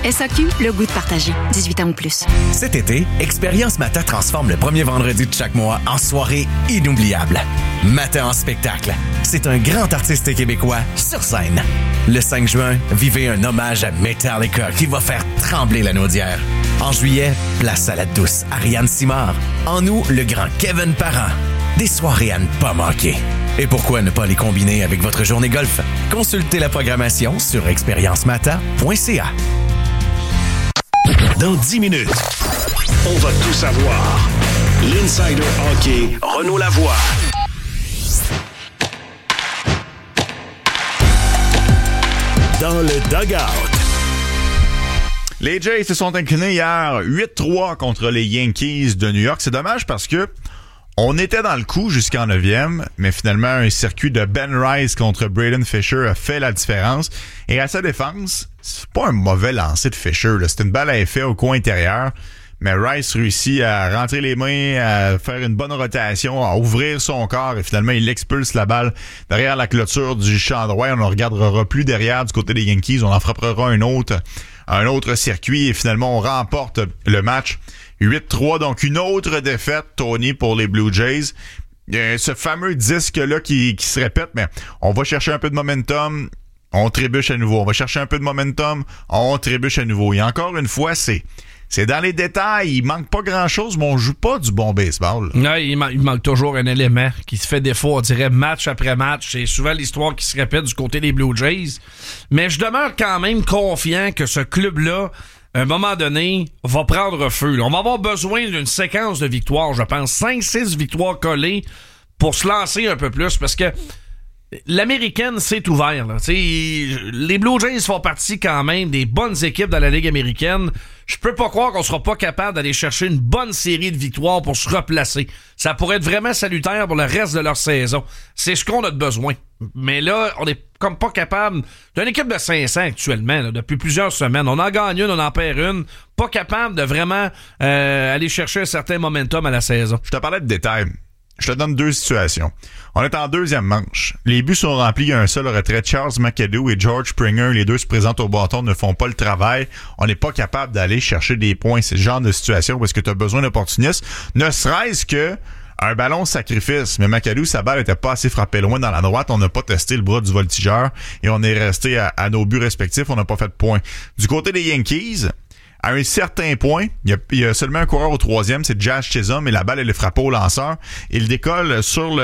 SAQ, le goût de partager. 18 ans ou plus. Cet été, Expérience Mata transforme le premier vendredi de chaque mois en soirée inoubliable. Mata en spectacle. C'est un grand artiste québécois sur scène. Le 5 juin, vivez un hommage à Metallica qui va faire trembler la naudière. En juillet, place Salade douce, Ariane Simard. En août, le grand Kevin Parent. Des soirées à ne pas manquer. Et pourquoi ne pas les combiner avec votre journée golf? Consultez la programmation sur expériencemata.ca. Dans 10 minutes, on va tout savoir. L'Insider Hockey, Renaud Lavoie. Dans le dugout. Les Jays se sont inclinés hier 8-3 contre les Yankees de New York. C'est dommage parce que on était dans le coup jusqu'en 9e, mais finalement, un circuit de Ben Rice contre Braden Fisher a fait la différence. Et à sa défense, c'est pas un mauvais lancer de Fisher, là. C'est une balle à effet au coin intérieur. Mais Rice réussit à rentrer les mains, à faire une bonne rotation, à ouvrir son corps et finalement, il expulse la balle derrière la clôture du champ droit. On ne regardera plus derrière du côté des Yankees. On en frappera un autre circuit et finalement, on remporte le match 8-3. Donc, une autre défaite, Tony, pour les Blue Jays. Ce fameux disque-là qui se répète, mais on va chercher un peu de momentum, on trébuche à nouveau. On va chercher un peu de momentum, on trébuche à nouveau. Et encore une fois, c'est dans les détails. Il manque pas grand-chose, mais on joue pas du bon baseball. Non, il manque toujours un élément qui se fait défaut, on dirait match après match. C'est souvent l'histoire qui se répète du côté des Blue Jays. Mais je demeure quand même confiant que ce club-là, à un moment donné, va prendre feu. On va avoir besoin d'une séquence de victoires, je pense. 5-6 victoires collées pour se lancer un peu plus, parce que l'américaine, c'est ouvert, là. T'sais, les Blue Jays font partie quand même des bonnes équipes dans la Ligue américaine. Je peux pas croire qu'on sera pas capable d'aller chercher une bonne série de victoires pour se replacer. Ça pourrait être vraiment salutaire pour le reste de leur saison. C'est ce qu'on a de besoin. Mais là, on est comme pas capable d'une équipe de 500 actuellement, là, depuis plusieurs semaines. On en gagne une, on en perd une. Pas capable de vraiment aller chercher un certain momentum à la saison. Je te parlais de détails. Je te donne deux situations. On est en deuxième manche. Les buts sont remplis, il y a un seul retrait. Charles McAdoo et George Springer, les deux se présentent au bâton, ne font pas le travail. On n'est pas capable d'aller chercher des points. C'est le genre de situation où est-ce que tu as besoin d'opportunistes. Ne serait-ce que un ballon sacrifice. Mais McAdoo, sa balle était pas assez frappée loin dans la droite. On n'a pas testé le bras du voltigeur et on est resté à nos buts respectifs. On n'a pas fait de points. Du côté des Yankees, à un certain point, il y a seulement un coureur au troisième, c'est Jazz Chisholm, et la balle, elle est frappée au lanceur. Il décolle sur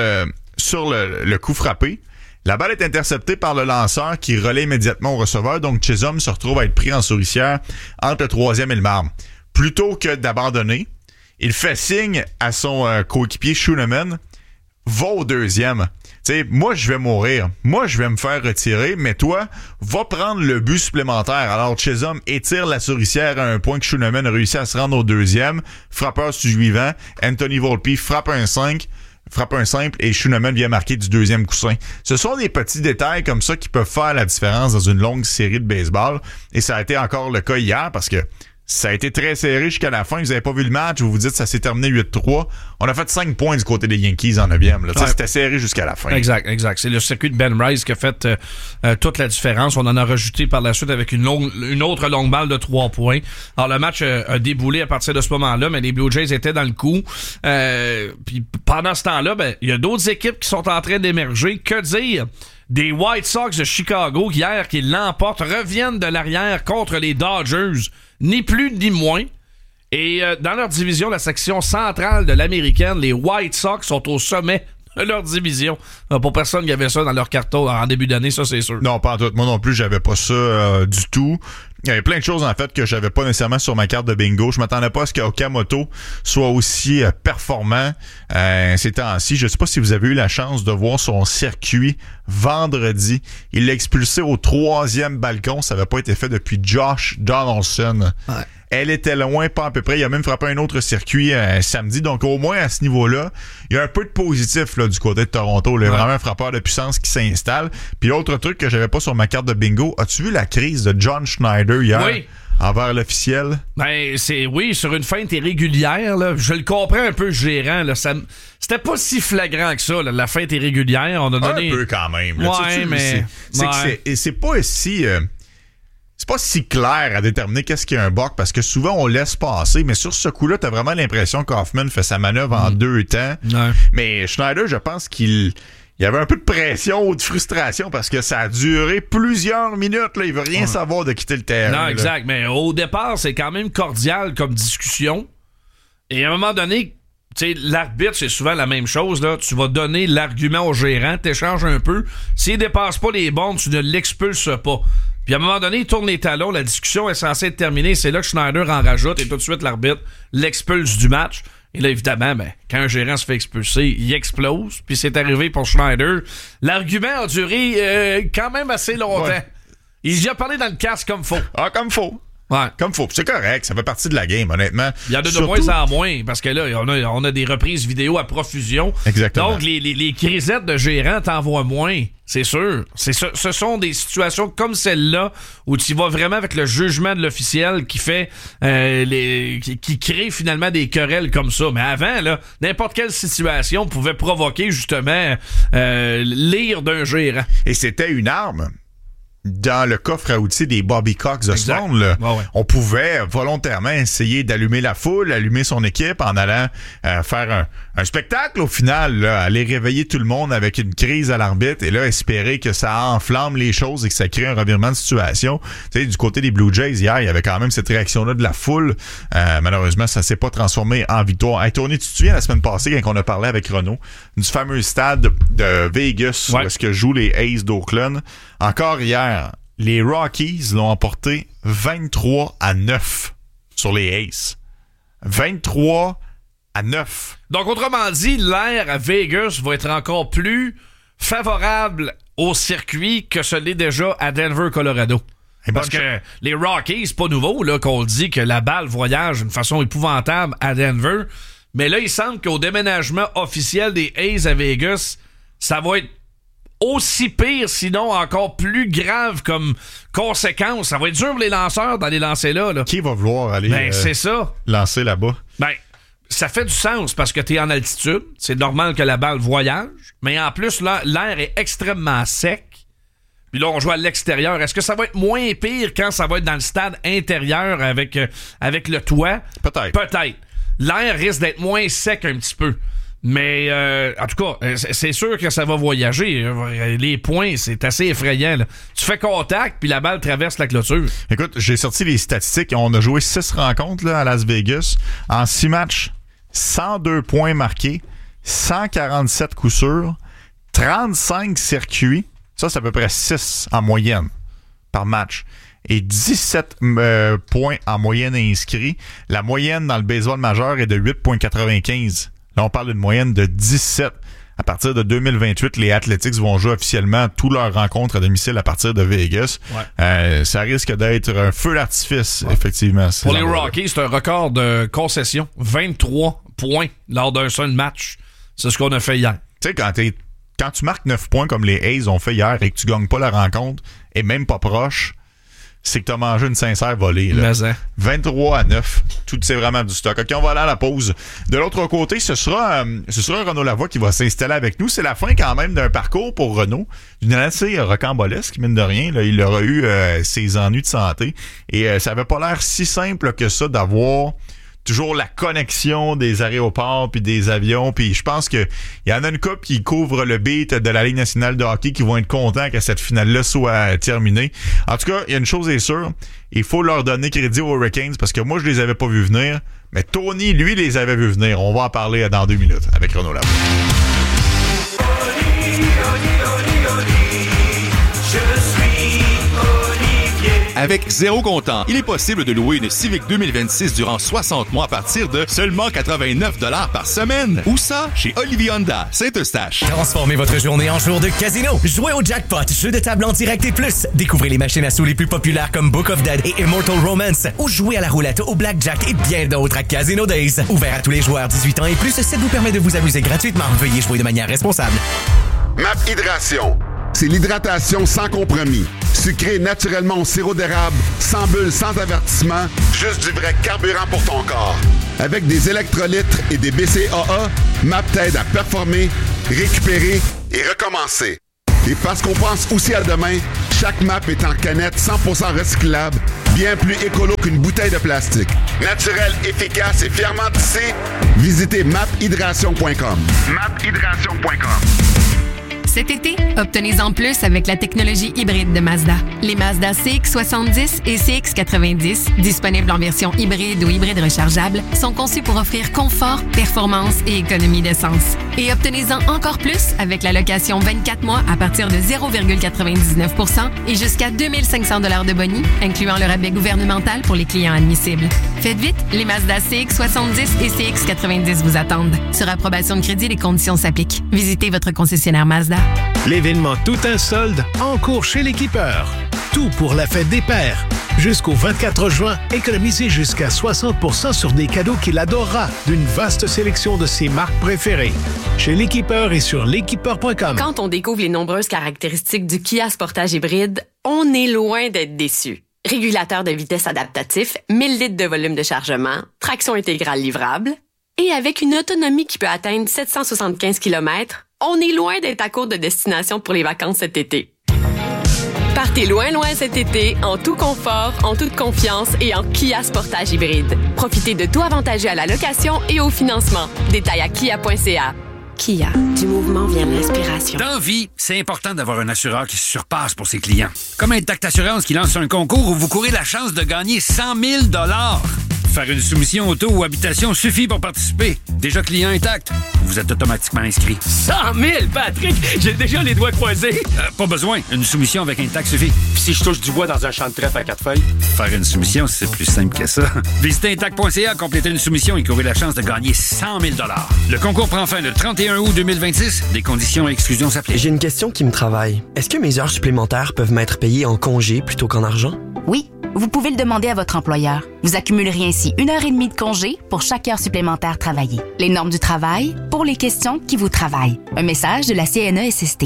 le coup frappé. La balle est interceptée par le lanceur qui relaie immédiatement au receveur, donc Chisholm se retrouve à être pris en souricière entre le troisième et le marbre. Plutôt que d'abandonner, il fait signe à son coéquipier Schooneman, va au deuxième. T'sais, moi, je vais mourir. Moi, je vais me faire retirer, mais toi, va prendre le but supplémentaire. Alors, Chisholm étire la souricière à un point que Schooneman a réussi à se rendre au deuxième. Frappeur suivant, Anthony Volpe frappe un simple et Schooneman vient marquer du deuxième coussin. Ce sont des petits détails comme ça qui peuvent faire la différence dans une longue série de baseball. Et ça a été encore le cas hier parce que ça a été très serré jusqu'à la fin. Vous avez pas vu le match. Vous vous dites que ça s'est terminé 8-3. On a fait 5 points du côté des Yankees en 9e. Là. Ouais. C'était serré jusqu'à la fin. Exact. C'est le circuit de Ben Rice qui a fait toute la différence. On en a rajouté par la suite avec une autre longue balle de 3 points. Alors, le match a déboulé à partir de ce moment-là, mais les Blue Jays étaient dans le coup. Puis pendant ce temps-là, il y a d'autres équipes qui sont en train d'émerger. Que dire des White Sox de Chicago hier qui l'emportent, reviennent de l'arrière contre les Dodgers, ni plus ni moins. Et dans leur division, la section centrale de l'américaine, les White Sox sont au sommet de leur division. Pour personne qui avait ça dans leur carton en début d'année, ça c'est sûr. Non, pas en tout. Moi non plus, j'avais pas ça du tout. Il y avait plein de choses en fait que j'avais pas nécessairement sur ma carte de bingo. Je m'attendais pas à ce qu'Okamoto soit aussi performant ces temps-ci. Je sais pas si vous avez eu la chance de voir son circuit vendredi. Il l'a expulsé au 3e balcon. Ça avait pas été fait depuis Josh Donaldson. Ouais. Elle était loin, pas à peu près. Il a même frappé un autre circuit samedi. Donc, au moins, à ce niveau-là, il y a un peu de positif là du côté de Toronto. Là, vraiment un frappeur de puissance qui s'installe. Puis, l'autre truc que j'avais pas sur ma carte de bingo, as-tu vu la crise de John Schneider hier? Oui. Envers l'officiel? Oui, sur une feinte irrégulière, là. Je le comprends un peu, gérant, là. C'était pas si flagrant que ça, là, la feinte irrégulière. On a donné... Un peu quand même. Là. Ouais, mais... C'est pas si... c'est pas si clair à déterminer qu'est-ce qu'il y a un buck parce que souvent on laisse passer, mais sur ce coup-là, t'as vraiment l'impression qu'Hoffman fait sa manœuvre en 2 temps. Ouais. Mais Schneider, je pense qu'il y avait un peu de pression ou de frustration parce que ça a duré plusieurs minutes. Là. Il veut rien savoir de quitter le terrain. Non, là. exact. Mais au départ, c'est quand même cordial comme discussion. Et à un moment donné, tu sais, l'arbitre, c'est souvent la même chose. Là. Tu vas donner l'argument au gérant, t'échanges un peu. S'il dépasse pas les bornes, tu ne l'expulses pas. Puis à un moment donné, il tourne les talons, la discussion est censée être terminée. C'est là que Schneider en rajoute et tout de suite, l'arbitre l'expulse du match. Et là, évidemment, quand un gérant se fait expulser, il explose. Puis c'est arrivé pour Schneider. L'argument a duré quand même assez longtemps. Ouais. Il y a parlé dans le casque comme faux. Ah, comme faux. Ouais. Comme faut. C'est correct, ça fait partie de la game, honnêtement. Il y en a de moins en moins, parce que là, on a des reprises vidéo à profusion. Exactement. Donc, les crisettes de gérants t'envoient moins, c'est sûr. Ce sont des situations comme celle-là où tu vas vraiment avec le jugement de l'officiel qui fait qui crée finalement des querelles comme ça. Mais avant, là, n'importe quelle situation pouvait provoquer justement l'ire d'un gérant. Et c'était une arme. Dans le coffre à outils des Bobby Cox de ce monde, là, ouais. On pouvait volontairement essayer d'allumer la foule, allumer son équipe en allant faire un spectacle au final, là, aller réveiller tout le monde avec une crise à l'arbitre et là espérer que ça enflamme les choses et que ça crée un revirement de situation. Tu sais, du côté des Blue Jays hier, il y avait quand même cette réaction-là de la foule. Malheureusement, ça s'est pas transformé en victoire. Hey, Tony, tu te souviens la semaine passée quand on a parlé avec Renaud du fameux stade de Vegas où est-ce que jouent les A's d'Oakland? Encore hier, les Rockies l'ont emporté 23-9 sur les Aces. 23-9. Donc, autrement dit, l'air à Vegas va être encore plus favorable au circuit que ce l'est déjà à Denver, Colorado. Parce que les Rockies, c'est pas nouveau là, qu'on dit que la balle voyage d'une façon épouvantable à Denver. Mais là, il semble qu'au déménagement officiel des A's à Vegas, ça va être aussi pire, sinon encore plus grave comme conséquence. Ça va être dur pour les lanceurs d'aller lancer là. Qui va vouloir aller c'est ça. Lancer là-bas? Ça fait du sens parce que t'es en altitude. C'est normal que la balle voyage. Mais en plus, là, l'air est extrêmement sec. Puis là, on joue à l'extérieur. Est-ce que ça va être moins pire quand ça va être dans le stade intérieur avec le toit? Peut-être. L'air risque d'être moins sec un petit peu. Mais en tout cas, c'est sûr que ça va voyager. Les points, c'est assez effrayant. Là. Tu fais contact, puis la balle traverse la clôture. Écoute, j'ai sorti les statistiques. On a joué 6 rencontres là, à Las Vegas. En 6 matchs, 102 points marqués, 147 coups sûrs, 35 circuits. Ça, c'est à peu près 6 en moyenne par match. Et 17 points en moyenne inscrits. La moyenne dans le baseball majeur est de 8,95. Là, on parle d'une moyenne de 17. À partir de 2028, les Athletics vont jouer officiellement toutes leurs rencontres à domicile à partir de Vegas. Ouais. Ça risque d'être un feu d'artifice, effectivement. Pour les Rockies, c'est un record de concession. 23 points lors d'un seul match. C'est ce qu'on a fait hier. Tu sais, quand tu marques 9 points comme les A's ont fait hier et que tu gagnes pas la rencontre, et même pas proche, c'est que tu as mangé une sincère volée. Là. 23-9. Tout, c'est vraiment du stock. OK, on va aller à la pause. De l'autre côté, ce sera Renaud Lavoie qui va s'installer avec nous. C'est la fin quand même d'un parcours pour Renaud. Une année assez rocambolesque, mine de rien. Là, il aura eu ses ennuis de santé. Et ça avait pas l'air si simple que ça d'avoir toujours la connexion des aéroports puis des avions, puis je pense que il y en a une couple qui couvre le beat de la Ligue nationale de hockey qui vont être contents que cette finale-là soit terminée. En tout cas, il y a une chose est sûre, il faut leur donner crédit aux Hurricanes parce que moi, je les avais pas vus venir, mais Tony, lui, les avait vus venir. On va en parler dans 2 minutes avec Renaud Lavoie. Avec zéro comptant, il est possible de louer une Civic 2026 durant 60 mois à partir de seulement 89 $ par semaine. Où ça? Chez Olivier Honda, Saint-Eustache. Transformez votre journée en jour de casino. Jouez au jackpot, jeu de table en direct et plus. Découvrez les machines à sous les plus populaires comme Book of Dead et Immortal Romance. Ou jouez à la roulette, au blackjack et bien d'autres à Casino Days. Ouvert à tous les joueurs 18 ans et plus, ça vous permet de vous amuser gratuitement. Veuillez jouer de manière responsable. MAP Hydration. C'est l'hydratation sans compromis. Sucré naturellement au sirop d'érable, sans bulles, sans avertissement, juste du vrai carburant pour ton corps. Avec des électrolytes et des BCAA, MAP t'aide à performer, récupérer et recommencer. Et parce qu'on pense aussi à demain, Chaque map est en canette 100% recyclable, bien plus écolo qu'une bouteille de plastique. Naturel, efficace et fièrement tissé, visitez maphydration.com. Maphydration.com. Cet été, obtenez-en plus avec la technologie hybride de Mazda. Les Mazda CX-70 et CX-90, disponibles en version hybride ou hybride rechargeable, sont conçus pour offrir confort, performance et économie d'essence. Et obtenez-en encore plus avec la location 24 mois à partir de 0,99% et jusqu'à 2500 $ de boni, incluant le rabais gouvernemental pour les clients admissibles. Faites vite, les Mazda CX-70 et CX-90 vous attendent. Sur approbation de crédit, les conditions s'appliquent. Visitez votre concessionnaire Mazda. L'événement Tout un solde en cours chez l'Équipeur. Tout pour la fête des pères. Jusqu'au 24 juin, économisez jusqu'à 60% sur des cadeaux qu'il adorera d'une vaste sélection de ses marques préférées. Chez l'Équipeur et sur l'équipeur.com. Quand on découvre les nombreuses caractéristiques du Kia Sportage hybride, on est loin d'être déçu. Régulateur de vitesse adaptatif, 1000 litres de volume de chargement, traction intégrale livrable, et avec une autonomie qui peut atteindre 775 km, on est loin d'être à court de destination pour les vacances cet été. Partez loin cet été, en tout confort, en toute confiance et en Kia Sportage hybride. Profitez de tout avantageux à la location et au financement. Détails à kia.ca. Kia, du mouvement vient l'inspiration. Dans vie, c'est important d'avoir un assureur qui se surpasse pour ses clients. Comme Intact Assurance qui lance un concours où vous courez la chance de gagner 100 000 $. Faire une soumission auto ou habitation suffit pour participer. Déjà client Intact, vous êtes automatiquement inscrit. 100 000, Patrick! J'ai déjà les doigts croisés. Pas besoin. Une soumission avec Intact suffit. Puis si je touche du bois dans un champ de trèfle à 4 feuilles? Faire une soumission, c'est plus simple que ça. Visitez Intact.ca, complétez une soumission et courez la chance de gagner 100 000 $. Le concours prend fin le 31 août 2026. Des conditions et exclusions s'appliquent. J'ai une question qui me travaille. Est-ce que mes heures supplémentaires peuvent m'être payées en congé plutôt qu'en argent? Oui, vous pouvez le demander à votre employeur. Vous accumuleriez ainsi 1h30 de congé pour chaque heure supplémentaire travaillée. Les normes du travail pour les questions qui vous travaillent. Un message de la CNESST.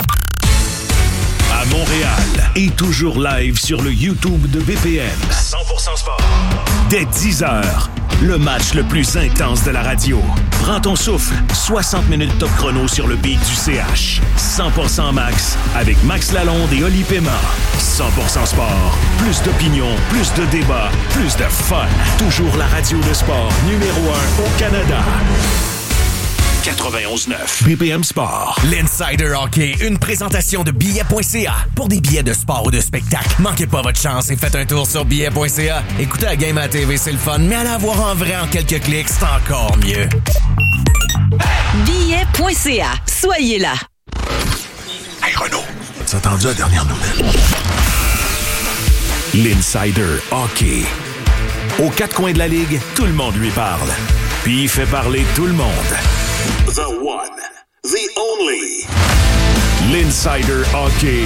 À Montréal et toujours live sur le YouTube de BPM. 100% sport. Dès 10h, le match le plus intense de la radio. Prends ton souffle, 60 minutes top chrono sur le beat du CH. 100% Max avec Max Lalonde et Oli Pema. 100% sport, plus d'opinion, plus de débats, plus de fun. Toujours la radio de sport numéro 1 au Canada. 91.9 BPM Sport. L'Insider Hockey, une présentation de billets.ca. Pour des billets de sport ou de spectacle, manquez pas votre chance et faites un tour sur billets.ca. Écoutez la game à la TV, c'est le fun, mais allez la voir en vrai en quelques clics, c'est encore mieux. Billets.ca. Soyez là. Hey Renaud, as-tu entendu la dernière nouvelle? L'Insider Hockey. Aux quatre coins de la ligue, tout le monde lui parle. Puis il fait parler tout le monde. The one, the only. L'Insider Hockey.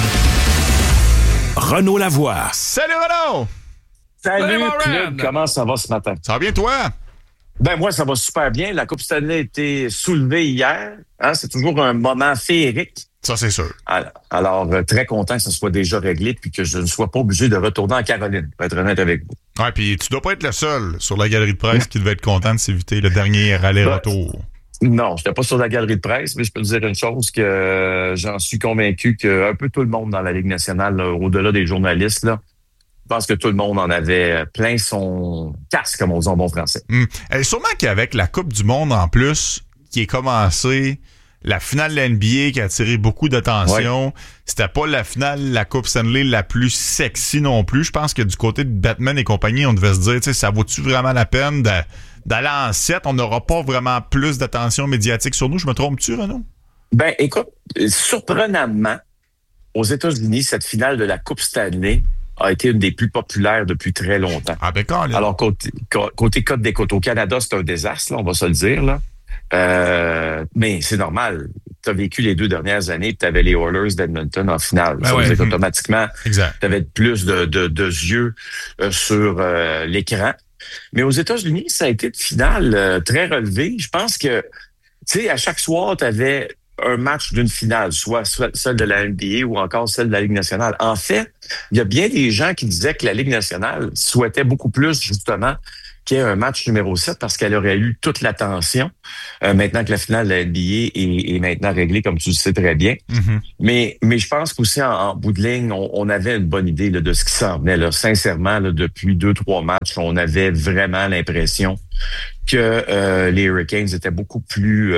Renaud Lavoie. Salut Renaud! Salut Claude, comment ça va ce matin? Ça va bien toi? Ben moi, ça va super bien. La Coupe Stanley a été soulevée hier. Hein? C'est toujours un moment féerique. Ça, c'est sûr. Alors, très content que ça soit déjà réglé puis que je ne sois pas obligé de retourner en Caroline, pour être honnête avec vous. Ouais, puis tu dois pas être le seul sur la galerie de presse qui devait être content de s'éviter le dernier aller-retour. Non, je n'étais pas sur la galerie de presse, mais je peux te dire une chose que j'en suis convaincu qu'un peu tout le monde dans la Ligue nationale, là, au-delà des journalistes, là, je pense que tout le monde en avait plein son casque, comme on dit en bon français. Et sûrement qu'avec la Coupe du Monde en plus, qui est commencée, la finale de la NBA qui a attiré beaucoup d'attention, c'était pas la finale de la Coupe Stanley la plus sexy non plus. Je pense que du côté de Batman et compagnie, on devait se dire, tu sais, ça vaut-tu vraiment la peine d'aller en 7? On n'aura pas vraiment plus d'attention médiatique sur nous. Je me trompe-tu, Renaud? Ben, écoute, surprenamment, aux États-Unis, cette finale de la Coupe Stanley a été une des plus populaires depuis très longtemps. Ah ben quand, là. Alors, côté Côte des Côtes, au Canada, c'est un désastre, là, on va se le dire, là. Mais c'est normal. Tu as vécu les 2 dernières années, tu avais les Oilers d'Edmonton en finale. Ben ça veut dire ouais. qu'automatiquement, tu avais plus de yeux sur l'écran. Mais aux États-Unis, ça a été une finale très relevée. Je pense que, tu sais, à chaque soir, tu avais un match d'une finale, soit celle de la NBA ou encore celle de la Ligue nationale. En fait, il y a bien des gens qui disaient que la Ligue nationale souhaitait beaucoup plus, justement, qu'il y ait un match numéro 7 parce qu'elle aurait eu toute l'attention maintenant que la finale de la NBA est maintenant réglée, comme tu le sais très bien. Mais je pense qu'aussi en bout de ligne, on avait une bonne idée là, de ce qui s'en venait. Là. Sincèrement, là, depuis 2-3 matchs, on avait vraiment l'impression que les Hurricanes étaient beaucoup plus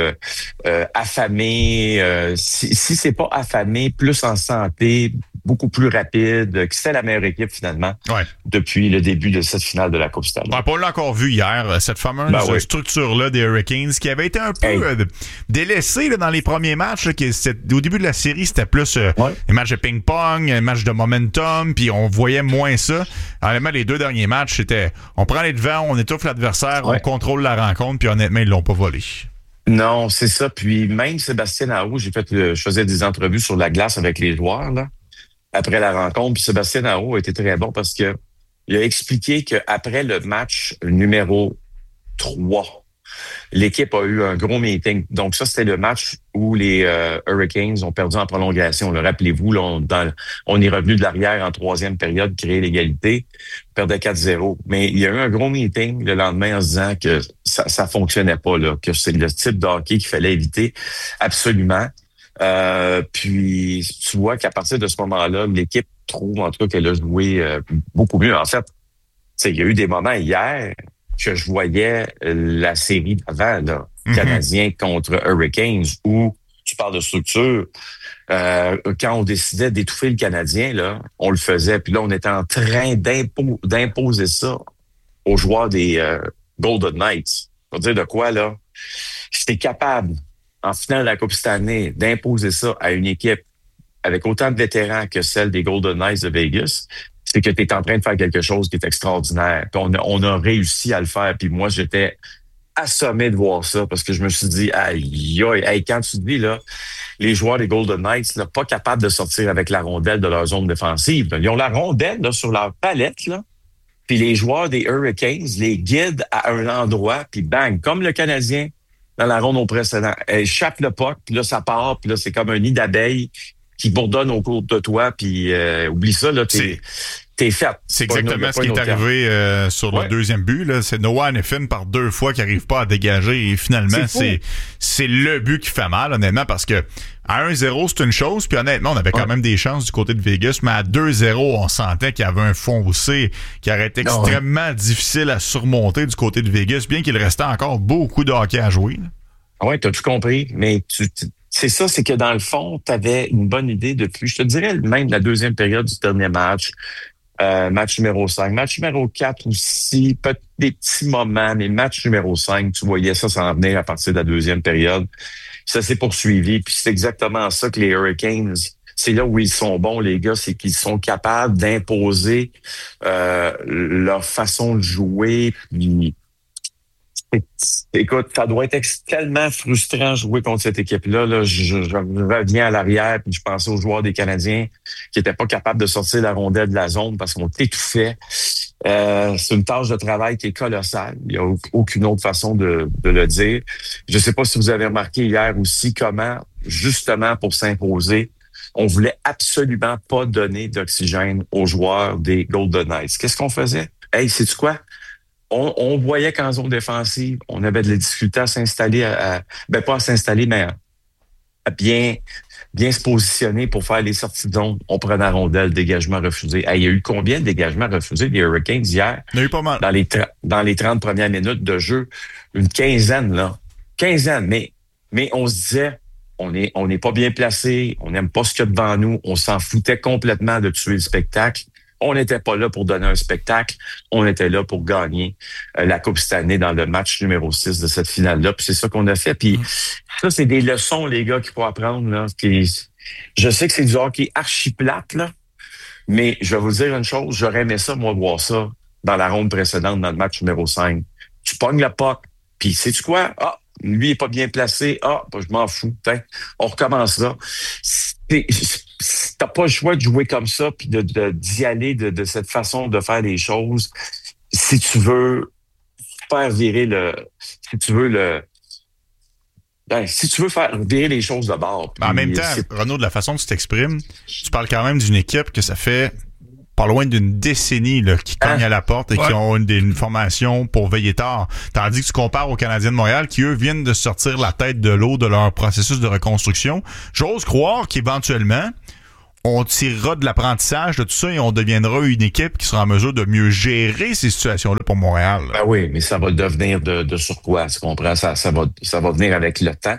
affamés. Si c'est pas affamé, plus en santé, beaucoup plus rapide, que c'était la meilleure équipe finalement depuis le début de cette finale de la Coupe Stanley. On l'a encore vu hier, cette fameuse structure-là des Hurricanes qui avait été un peu délaissée là, dans les premiers matchs. Là, au début de la série, c'était plus les matchs de ping-pong, les matchs de momentum, puis on voyait moins ça. Honnêtement, les 2 derniers matchs, c'était on prend les devants, on étouffe l'adversaire, on contrôle la rencontre, puis honnêtement, ils l'ont pas volé. Non, c'est ça. Puis même Sébastien Aho, je faisais des entrevues sur la glace avec les joueurs là après la rencontre. Puis Sébastien Aho a été très bon parce que il a expliqué qu'après le match numéro 3, l'équipe a eu un gros meeting. Donc ça, c'était le match où les Hurricanes ont perdu en prolongation. Là, rappelez-vous, là, on est revenu de l'arrière en 3e période, créer l'égalité, perdait 4-0. Mais il y a eu un gros meeting le lendemain en se disant que ça fonctionnait pas, là, que c'est le type de hockey qu'il fallait éviter absolument. Puis tu vois qu'à partir de ce moment-là, l'équipe trouve en tout cas qu'elle a joué beaucoup mieux. En fait, il y a eu des moments hier que je voyais la série d'avant, là, Canadiens contre Hurricanes, où tu parles de structure. Quand on décidait d'étouffer le Canadien, là, on le faisait. Puis là, on était en train d'imposer ça aux joueurs des Golden Knights. Pour dire de quoi, là? J'étais capable, en finale de la Coupe Stanley, d'imposer ça à une équipe avec autant de vétérans que celle des Golden Knights de Vegas. C'est que tu es en train de faire quelque chose qui est extraordinaire. Puis on a réussi à le faire. Puis moi, j'étais assommé de voir ça parce que je me suis dit, aïe, quand tu te dis, là, les joueurs des Golden Knights, là, pas capables de sortir avec la rondelle de leur zone défensive. Ils ont la rondelle là, sur leur palette, là. Puis les joueurs des Hurricanes les guident à un endroit, puis bang, comme le Canadien dans la ronde au précédent. Elle chape le puck, puis là, ça part, puis là, c'est comme un nid d'abeilles qui bourdonne au cours de toi, puis oublie ça, là, t'es fait. C'est exactement ce qui est arrivé sur le deuxième but. Là. C'est Noah Hanifin par 2 fois qui n'arrive pas à dégager. Et finalement, c'est le but qui fait mal, honnêtement, parce que à 1-0, c'est une chose. Puis honnêtement, on avait quand même des chances du côté de Vegas. Mais à 2-0, on sentait qu'il y avait un fossé qui aurait été extrêmement difficile à surmonter du côté de Vegas, bien qu'il restait encore beaucoup de hockey à jouer. Oui, t'as tout compris. Mais c'est ça, c'est que dans le fond, t'avais une bonne idée depuis, je te dirais, même la 2e période du dernier match. Match numéro 5. Match numéro 4 aussi, peut-être des petits moments, mais match numéro 5, tu voyais ça s'en venir à partir de la 2e période. Ça s'est poursuivi, puis c'est exactement ça que les Hurricanes, c'est là où ils sont bons, les gars, c'est qu'ils sont capables d'imposer leur façon de jouer, puis écoute, ça doit être tellement frustrant de jouer contre cette équipe-là. Là. Je reviens à l'arrière puis je pensais aux joueurs des Canadiens qui étaient pas capables de sortir la rondelle de la zone parce qu'on t'étouffait. C'est une tâche de travail qui est colossale. Il n'y a aucune autre façon de le dire. Je ne sais pas si vous avez remarqué hier aussi comment, justement pour s'imposer, on voulait absolument pas donner d'oxygène aux joueurs des Golden Knights. Qu'est-ce qu'on faisait? Hey, sais-tu quoi? On voyait qu'en zone défensive, on avait de la difficulté à s'installer, pas à s'installer, mais à bien se positionner pour faire les sorties de zone. On prenait la rondelle, dégagement refusé. Hey, il y a eu combien de dégagements refusés des Hurricanes hier? Il y en a eu pas mal. Dans les 30 premières minutes de jeu. Une quinzaine, là. Mais on se disait, on n'est pas bien placé, on n'aime pas ce qu'il y a devant nous, on s'en foutait complètement de tuer le spectacle. On n'était pas là pour donner un spectacle. On était là pour gagner la Coupe Stanley dans le match numéro 6 de cette finale-là. Puis c'est ça qu'on a fait. Puis ça, c'est des leçons, les gars, qu'il faut apprendre. Là. Puis, je sais que c'est du hockey archi plate, là. Mais je vais vous dire une chose. J'aurais aimé ça, moi, voir ça dans la ronde précédente, dans le match numéro 5. Tu pognes le puck. Puis sais-tu quoi? Ah, lui est pas bien placé. Ah, je m'en fous. T'in. On recommence là. T'as pas le choix de jouer comme ça puis d'y aller de cette façon de faire les choses si tu veux faire virer faire virer les choses de bord. En même temps, Renaud, de la façon que tu t'exprimes, tu parles quand même d'une équipe que ça fait pas loin d'une décennie là, qui cognent à la porte et qui ont une formation pour veiller tard. Tandis que tu compares aux Canadiens de Montréal qui, eux, viennent de sortir la tête de l'eau de leur processus de reconstruction. J'ose croire qu'éventuellement, on tirera de l'apprentissage de tout ça et on deviendra une équipe qui sera en mesure de mieux gérer ces situations-là pour Montréal. Ben oui, mais ça va devenir de surcroît, tu comprends? Ça va venir avec le temps.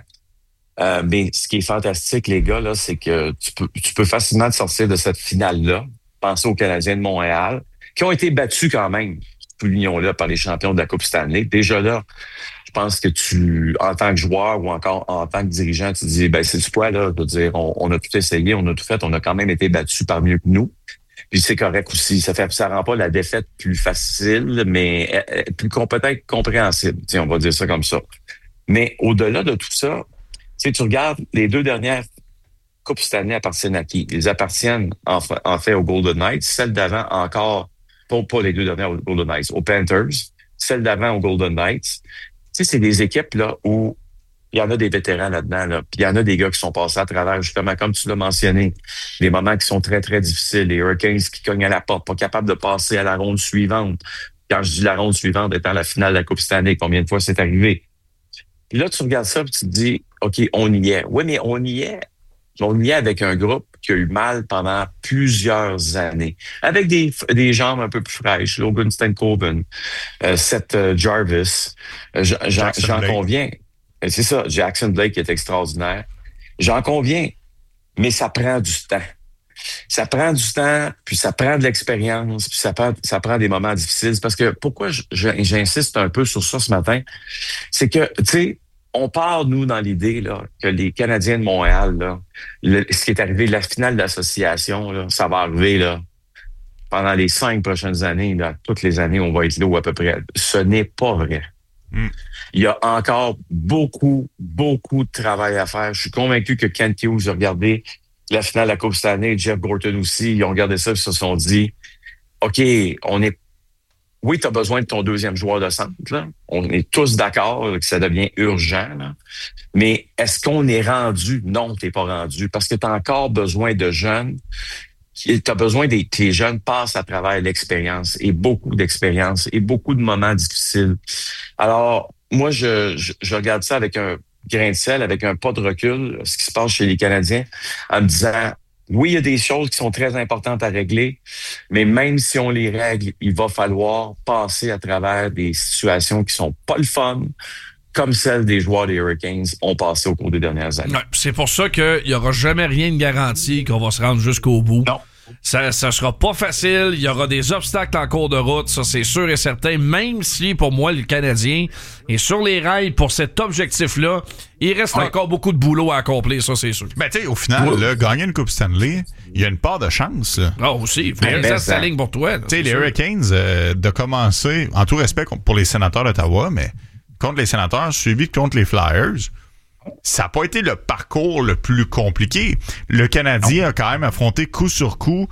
Mais ce qui est fantastique, les gars, là, c'est que tu peux facilement te sortir de cette finale-là. Pensez aux Canadiens de Montréal, qui ont été battus quand même, soulignons-le, par les champions de la Coupe Stanley. Déjà là, je pense que en tant que joueur ou encore en tant que dirigeant, tu te dis, ben c'est quoi là, de dire, on a tout essayé, on a tout fait, on a quand même été battus par mieux que nous. Puis c'est correct aussi. Ça rend pas la défaite plus facile, mais plus peut-être compréhensible. Tiens, on va dire ça comme ça. Mais au-delà de tout ça, tu regardes les 2 dernières Coupes Stanley appartiennent à qui? Ils appartiennent en fait aux Golden Knights. Celle d'avant encore, pas les 2 dernières aux Golden Knights, aux Panthers. Celle d'avant aux Golden Knights. Tu sais, c'est des équipes là où il y en a des vétérans là-dedans, là. Puis il y en a des gars qui sont passés à travers, justement, comme tu l'as mentionné, des moments qui sont très, très difficiles. Les Hurricanes qui cognent à la porte, pas capables de passer à la ronde suivante. Quand je dis la ronde suivante étant la finale de la Coupe Stanley, combien de fois c'est arrivé? Puis là, tu regardes ça et tu te dis, OK, on y est. Oui, mais on y est. On y est avec un groupe qui a eu mal pendant plusieurs années. Avec des jambes un peu plus fraîches. Logan Stankoven, Seth Jarvis. J'en conviens. C'est ça, Jackson Blake est extraordinaire. J'en conviens. Mais ça prend du temps. Ça prend du temps, puis ça prend de l'expérience, puis ça prend des moments difficiles. Parce que pourquoi j'insiste un peu sur ça ce matin, c'est que, tu sais, on part, nous, dans l'idée là que les Canadiens de Montréal, là, ce qui est arrivé, la finale d'association, là, ça va arriver là pendant les 5 prochaines années. Là, toutes les années, on va être là ou à peu près. Ce n'est pas vrai. Il y a encore beaucoup, beaucoup de travail à faire. Je suis convaincu que Kent Hughes a regardé la finale de la Coupe Stanley, Jeff Gorton aussi, ils ont regardé ça et se sont dit, OK, oui, tu as besoin de ton deuxième joueur de centre, là. On est tous d'accord que ça devient urgent, là. Mais est-ce qu'on est rendu? Non, t'es pas rendu parce que tu as encore besoin de jeunes. Tu as besoin tes jeunes passent à travers l'expérience et beaucoup d'expérience et beaucoup de moments difficiles. Alors, moi, je regarde ça avec un grain de sel, avec un pas de recul, ce qui se passe chez les Canadiens, en me disant, oui, il y a des choses qui sont très importantes à régler, mais même si on les règle, il va falloir passer à travers des situations qui sont pas le fun, comme celles des joueurs des Hurricanes ont passé au cours des dernières années. Ouais, c'est pour ça qu'il n'y aura jamais rien de garanti qu'on va se rendre jusqu'au bout. Non. Ça sera pas facile. Il y aura des obstacles en cours de route, ça c'est sûr et certain. Même si, pour moi, le Canadien est sur les rails pour cet objectif-là, il reste encore beaucoup de boulot à accomplir, ça c'est sûr. Ben tu sais, au final, là, gagner une Coupe Stanley, il y a une part de chance. Ah aussi, il faut que ça s'aligne pour toi. Tu sais, les Hurricanes, de commencer, en tout respect pour les Sénateurs d'Ottawa, mais contre les Sénateurs, suivi contre les Flyers, ça n'a pas été le parcours le plus compliqué. Le Canadien a quand même affronté coup sur coup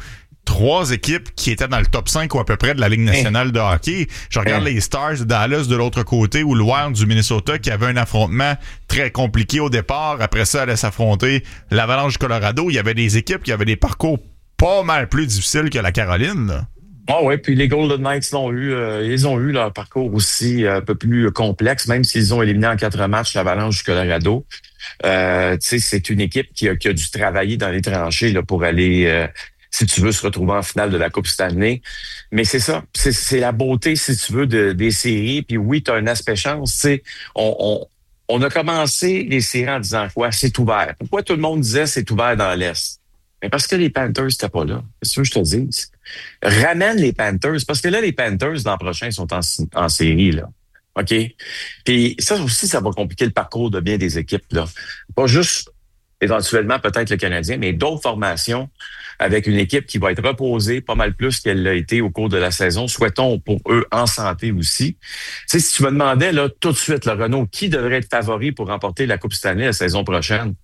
3 équipes qui étaient dans le top 5 ou à peu près de la Ligue nationale de hockey. Je regarde les Stars de Dallas de l'autre côté ou le Wild du Minnesota qui avait un affrontement très compliqué au départ. Après ça, allait s'affronter l'Avalanche du Colorado. Il y avait des équipes qui avaient des parcours pas mal plus difficiles que la Caroline, là. Ah ouais, puis les Golden Knights ils ont eu leur parcours aussi un peu plus complexe, même s'ils ont éliminé en 4 matchs l'Avalanche du Colorado. Tu sais, c'est une équipe qui a dû travailler dans les tranchées là pour aller, si tu veux, se retrouver en finale de la Coupe Stanley. Mais c'est ça, c'est la beauté, si tu veux, des séries. Puis oui, tu as un aspect chance. Tu sais, on a commencé les séries en disant quoi? C'est ouvert. Pourquoi tout le monde disait c'est ouvert dans l'Est? Mais parce que les Panthers n'étaient pas là. C'est ce que je te dis. Ramène les Panthers. Parce que là, les Panthers, l'an prochain, sont en série, là. OK? Puis ça aussi, ça va compliquer le parcours de bien des équipes, là. Pas juste, éventuellement, peut-être le Canadien, mais d'autres formations avec une équipe qui va être reposée pas mal plus qu'elle l'a été au cours de la saison. Souhaitons pour eux en santé aussi. Tu sais, si tu me demandais, là, tout de suite, le Renaud, qui devrait être favori pour remporter la Coupe Stanley la saison prochaine?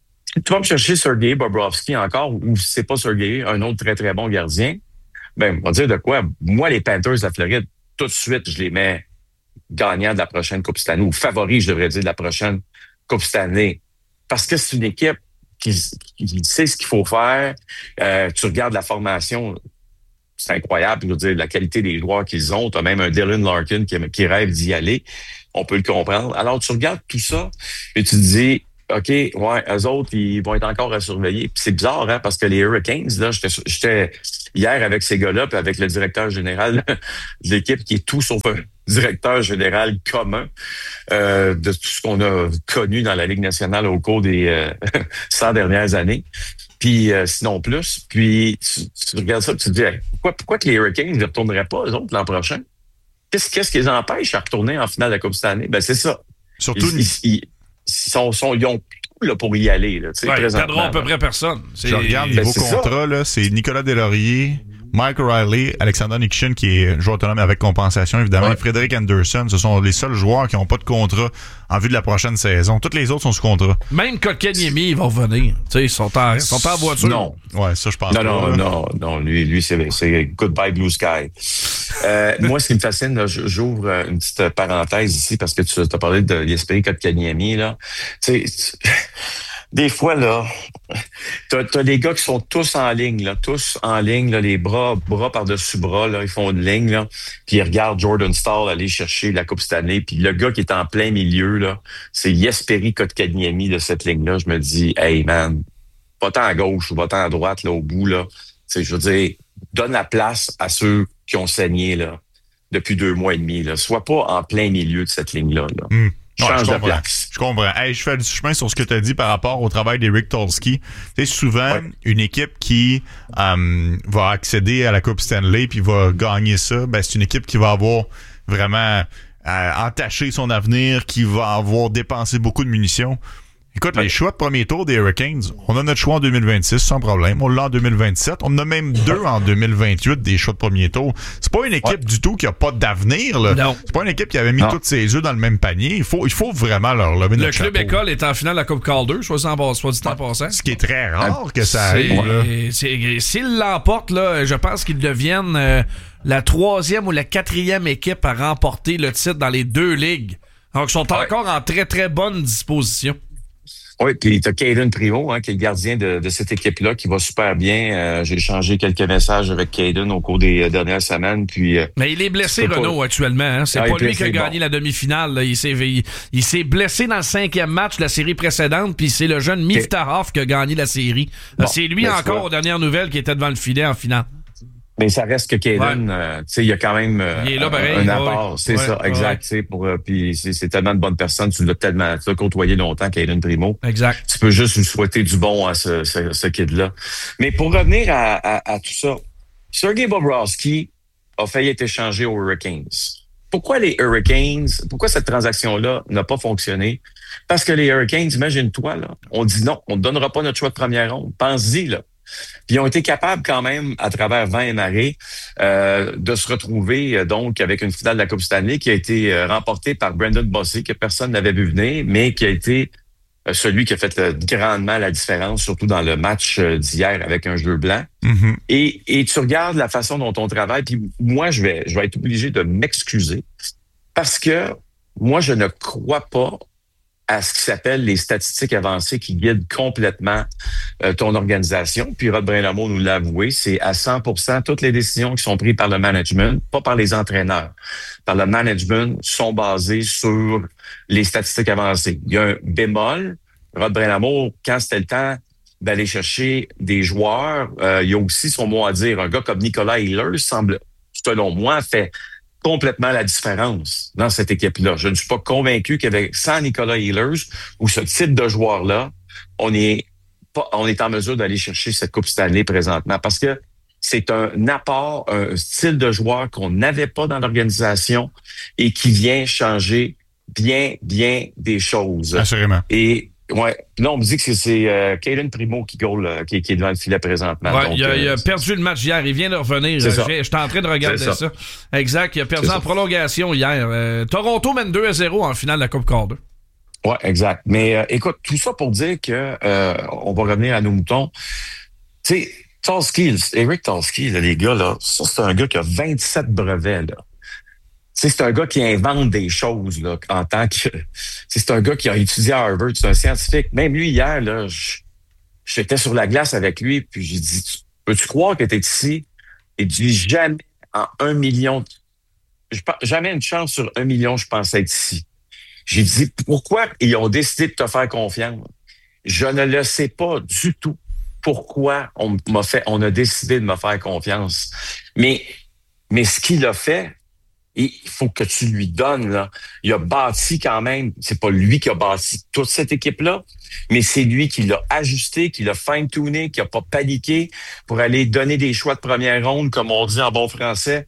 Tu vas me chercher Sergei Bobrovsky encore, ou si c'est pas Sergei, un autre très, très bon gardien. Ben, on va dire de quoi? Moi, les Panthers de la Floride, tout de suite, je les mets gagnants de la prochaine Coupe Stanley, ou favoris, je devrais dire, de la prochaine Coupe Stanley. Parce que c'est une équipe qui sait ce qu'il faut faire. Tu regardes la formation. c'est incroyable. Je veux dire, la qualité des joueurs qu'ils ont. Tu as même un Dylan Larkin qui rêve d'y aller. On peut le comprendre. Alors, tu regardes tout ça et tu te dis, OK, ouais, eux autres, ils vont être encore à surveiller. Puis c'est bizarre, hein, parce que les Hurricanes, là, j'étais hier avec ces gars-là, puis avec le directeur général de l'équipe, qui est tout sauf un directeur général commun de tout ce qu'on a connu dans la Ligue nationale au cours des 100 dernières années. Puis sinon plus. Puis tu regardes ça et tu te dis, hey, pourquoi que les Hurricanes ne retourneraient pas, eux autres, l'an prochain? Qu'est-ce qui les empêche à retourner en finale de la Coupe cette année? Ben, c'est ça. Surtout, ils ont tout là, pour y aller. Là, ils perdront à peu près personne. Je regarde niveau contrat, là, c'est Nicolas Deslauriers, Mike O'Reilly, Alexander Nikitin, qui est joueur autonome avec compensation, évidemment, et Frédéric Anderson. Ce sont les seuls joueurs qui n'ont pas de contrat en vue de la prochaine saison. Toutes les autres sont sous contrat. Même Kotkaniemi, ils vont revenir. Ils sont en voiture. Non. Ouais, ça, je pense pas. Non. Lui, c'est goodbye blue sky. Moi, ce qui me fascine, là, j'ouvre une petite parenthèse ici parce que tu as parlé de Jesperi Kotkaniemi, là. Des fois, là, t'as les gars qui sont tous en ligne, là, les bras par-dessus bras, là, ils font une ligne, là, puis ils regardent Jordan Staal aller chercher la Coupe Stanley, puis le gars qui est en plein milieu, là, c'est Jesperi Kotkaniemi de cette ligne-là. Je me dis, hey, man, va-t'en à gauche ou va-t'en à droite, là, au bout, là. Je veux dire, donne la place à ceux qui ont saigné, là, depuis 2 mois et demi, là. Sois pas en plein milieu de cette ligne-là, là. Change de place. Je comprends. Hey, je fais du chemin sur ce que tu as dit par rapport au travail d'Eric Tulsky. Tu sais, souvent, une équipe qui va accéder à la Coupe Stanley puis va gagner ça, ben c'est une équipe qui va avoir vraiment entaché son avenir, qui va avoir dépensé beaucoup de munitions. Écoute, les choix de premier tour des Hurricanes, on a notre choix en 2026 sans problème. On l'a en 2027. On en a même 2 en 2028 des choix de premier tour. C'est pas une équipe du tout qui a pas d'avenir. Là. Non. C'est pas une équipe qui avait mis tous ses œufs dans le même panier. Il faut vraiment leur lever notre chapeau. Le club école est en finale de la Coupe Calder, soit dit en passant. Ce qui est très rare que ça arrive. S'ils l'emportent, là, je pense qu'ils deviennent la 3e ou la 4e équipe à remporter le titre dans les 2 ligues. Donc, ils sont encore en très, très bonne disposition. Oui, puis t'as Caden Primo, qui est le gardien de cette équipe-là, qui va super bien. J'ai échangé quelques messages avec Caden au cours des dernières semaines. Puis, mais il est blessé, Renaud, actuellement. Hein? C'est pas lui qui a gagné la demi-finale. Là. Il s'est blessé dans le 5e match de la série précédente, puis c'est le jeune Miftahov qui a gagné la série. Bon, c'est lui encore, aux dernières nouvelles, qui était devant le filet en finale. Mais ça reste que Caden, il y a quand même il est là, un apport. C'est ça, exact. Puis c'est tellement de bonnes personnes. Tu l'as côtoyé longtemps, Caden Primo. Exact. Tu peux juste lui souhaiter du bon à ce kid-là. Mais pour revenir à tout ça, Sergei Bobrovsky a failli être échangé aux Hurricanes. Pourquoi les Hurricanes, pourquoi cette transaction-là n'a pas fonctionné? Parce que les Hurricanes, imagine-toi, là, on dit non, on ne donnera pas notre choix de première ronde. Pense-y, là. Puis ils ont été capables quand même, à travers vent et marée, de se retrouver donc avec une finale de la Coupe Stanley qui a été remportée par Brendan Bossé, que personne n'avait vu venir, mais qui a été celui qui a fait grandement la différence, surtout dans le match d'hier avec un jeu blanc. Mm-hmm. Et tu regardes la façon dont on travaille, puis moi, je vais être obligé de m'excuser parce que moi, je ne crois pas à ce qui s'appelle les statistiques avancées qui guident complètement ton organisation. Puis Rod Brind'Amour nous l'a avoué, c'est à 100% toutes les décisions qui sont prises par le management, pas par les entraîneurs, par le management, sont basées sur les statistiques avancées. Il y a un bémol. Rod Brind'Amour, quand c'était le temps d'aller chercher des joueurs, il y a aussi son mot à dire. Un gars comme Nicolas Ehlers semble, selon moi, fait complètement la différence dans cette équipe-là. Je ne suis pas convaincu qu'avec sans Nicolas Ehlers ou ce type de joueur-là, on est en mesure d'aller chercher cette Coupe Stanley présentement parce que c'est un apport, un style de joueur qu'on n'avait pas dans l'organisation et qui vient changer bien des choses. Assurément. Et là, on me dit que c'est Caden Primo qui est devant le filet présentement. Ouais, donc, il a perdu le match hier. Il vient de revenir. J'étais en train de regarder ça. Exact. Il a perdu en prolongation hier. Toronto mène 2-0 en finale de la Coupe Calder. Ouais, exact. Mais écoute, tout ça pour dire que on va revenir à nos moutons. Tu sais, Eric Tulsky, là, les gars, là, ça, c'est un gars qui a 27 brevets, là. C'est un gars qui invente des choses là, en tant que... C'est un gars qui a étudié à Harvard, c'est un scientifique. Même lui, hier, là, j'étais sur la glace avec lui, puis j'ai dit, peux-tu croire que tu es ici Il dit jamais en 1 million, jamais une chance sur 1 million, je pensais être ici. J'ai dit, pourquoi ils ont décidé de te faire confiance? Je ne le sais pas du tout pourquoi on a décidé de me faire confiance. Mais ce qu'il a fait, il faut que tu lui donnes, là. Il a bâti quand même, c'est pas lui qui a bâti toute cette équipe-là, mais c'est lui qui l'a ajusté, qui l'a fine-tuné, qui a pas paniqué pour aller donner des choix de première ronde, comme on dit en bon français,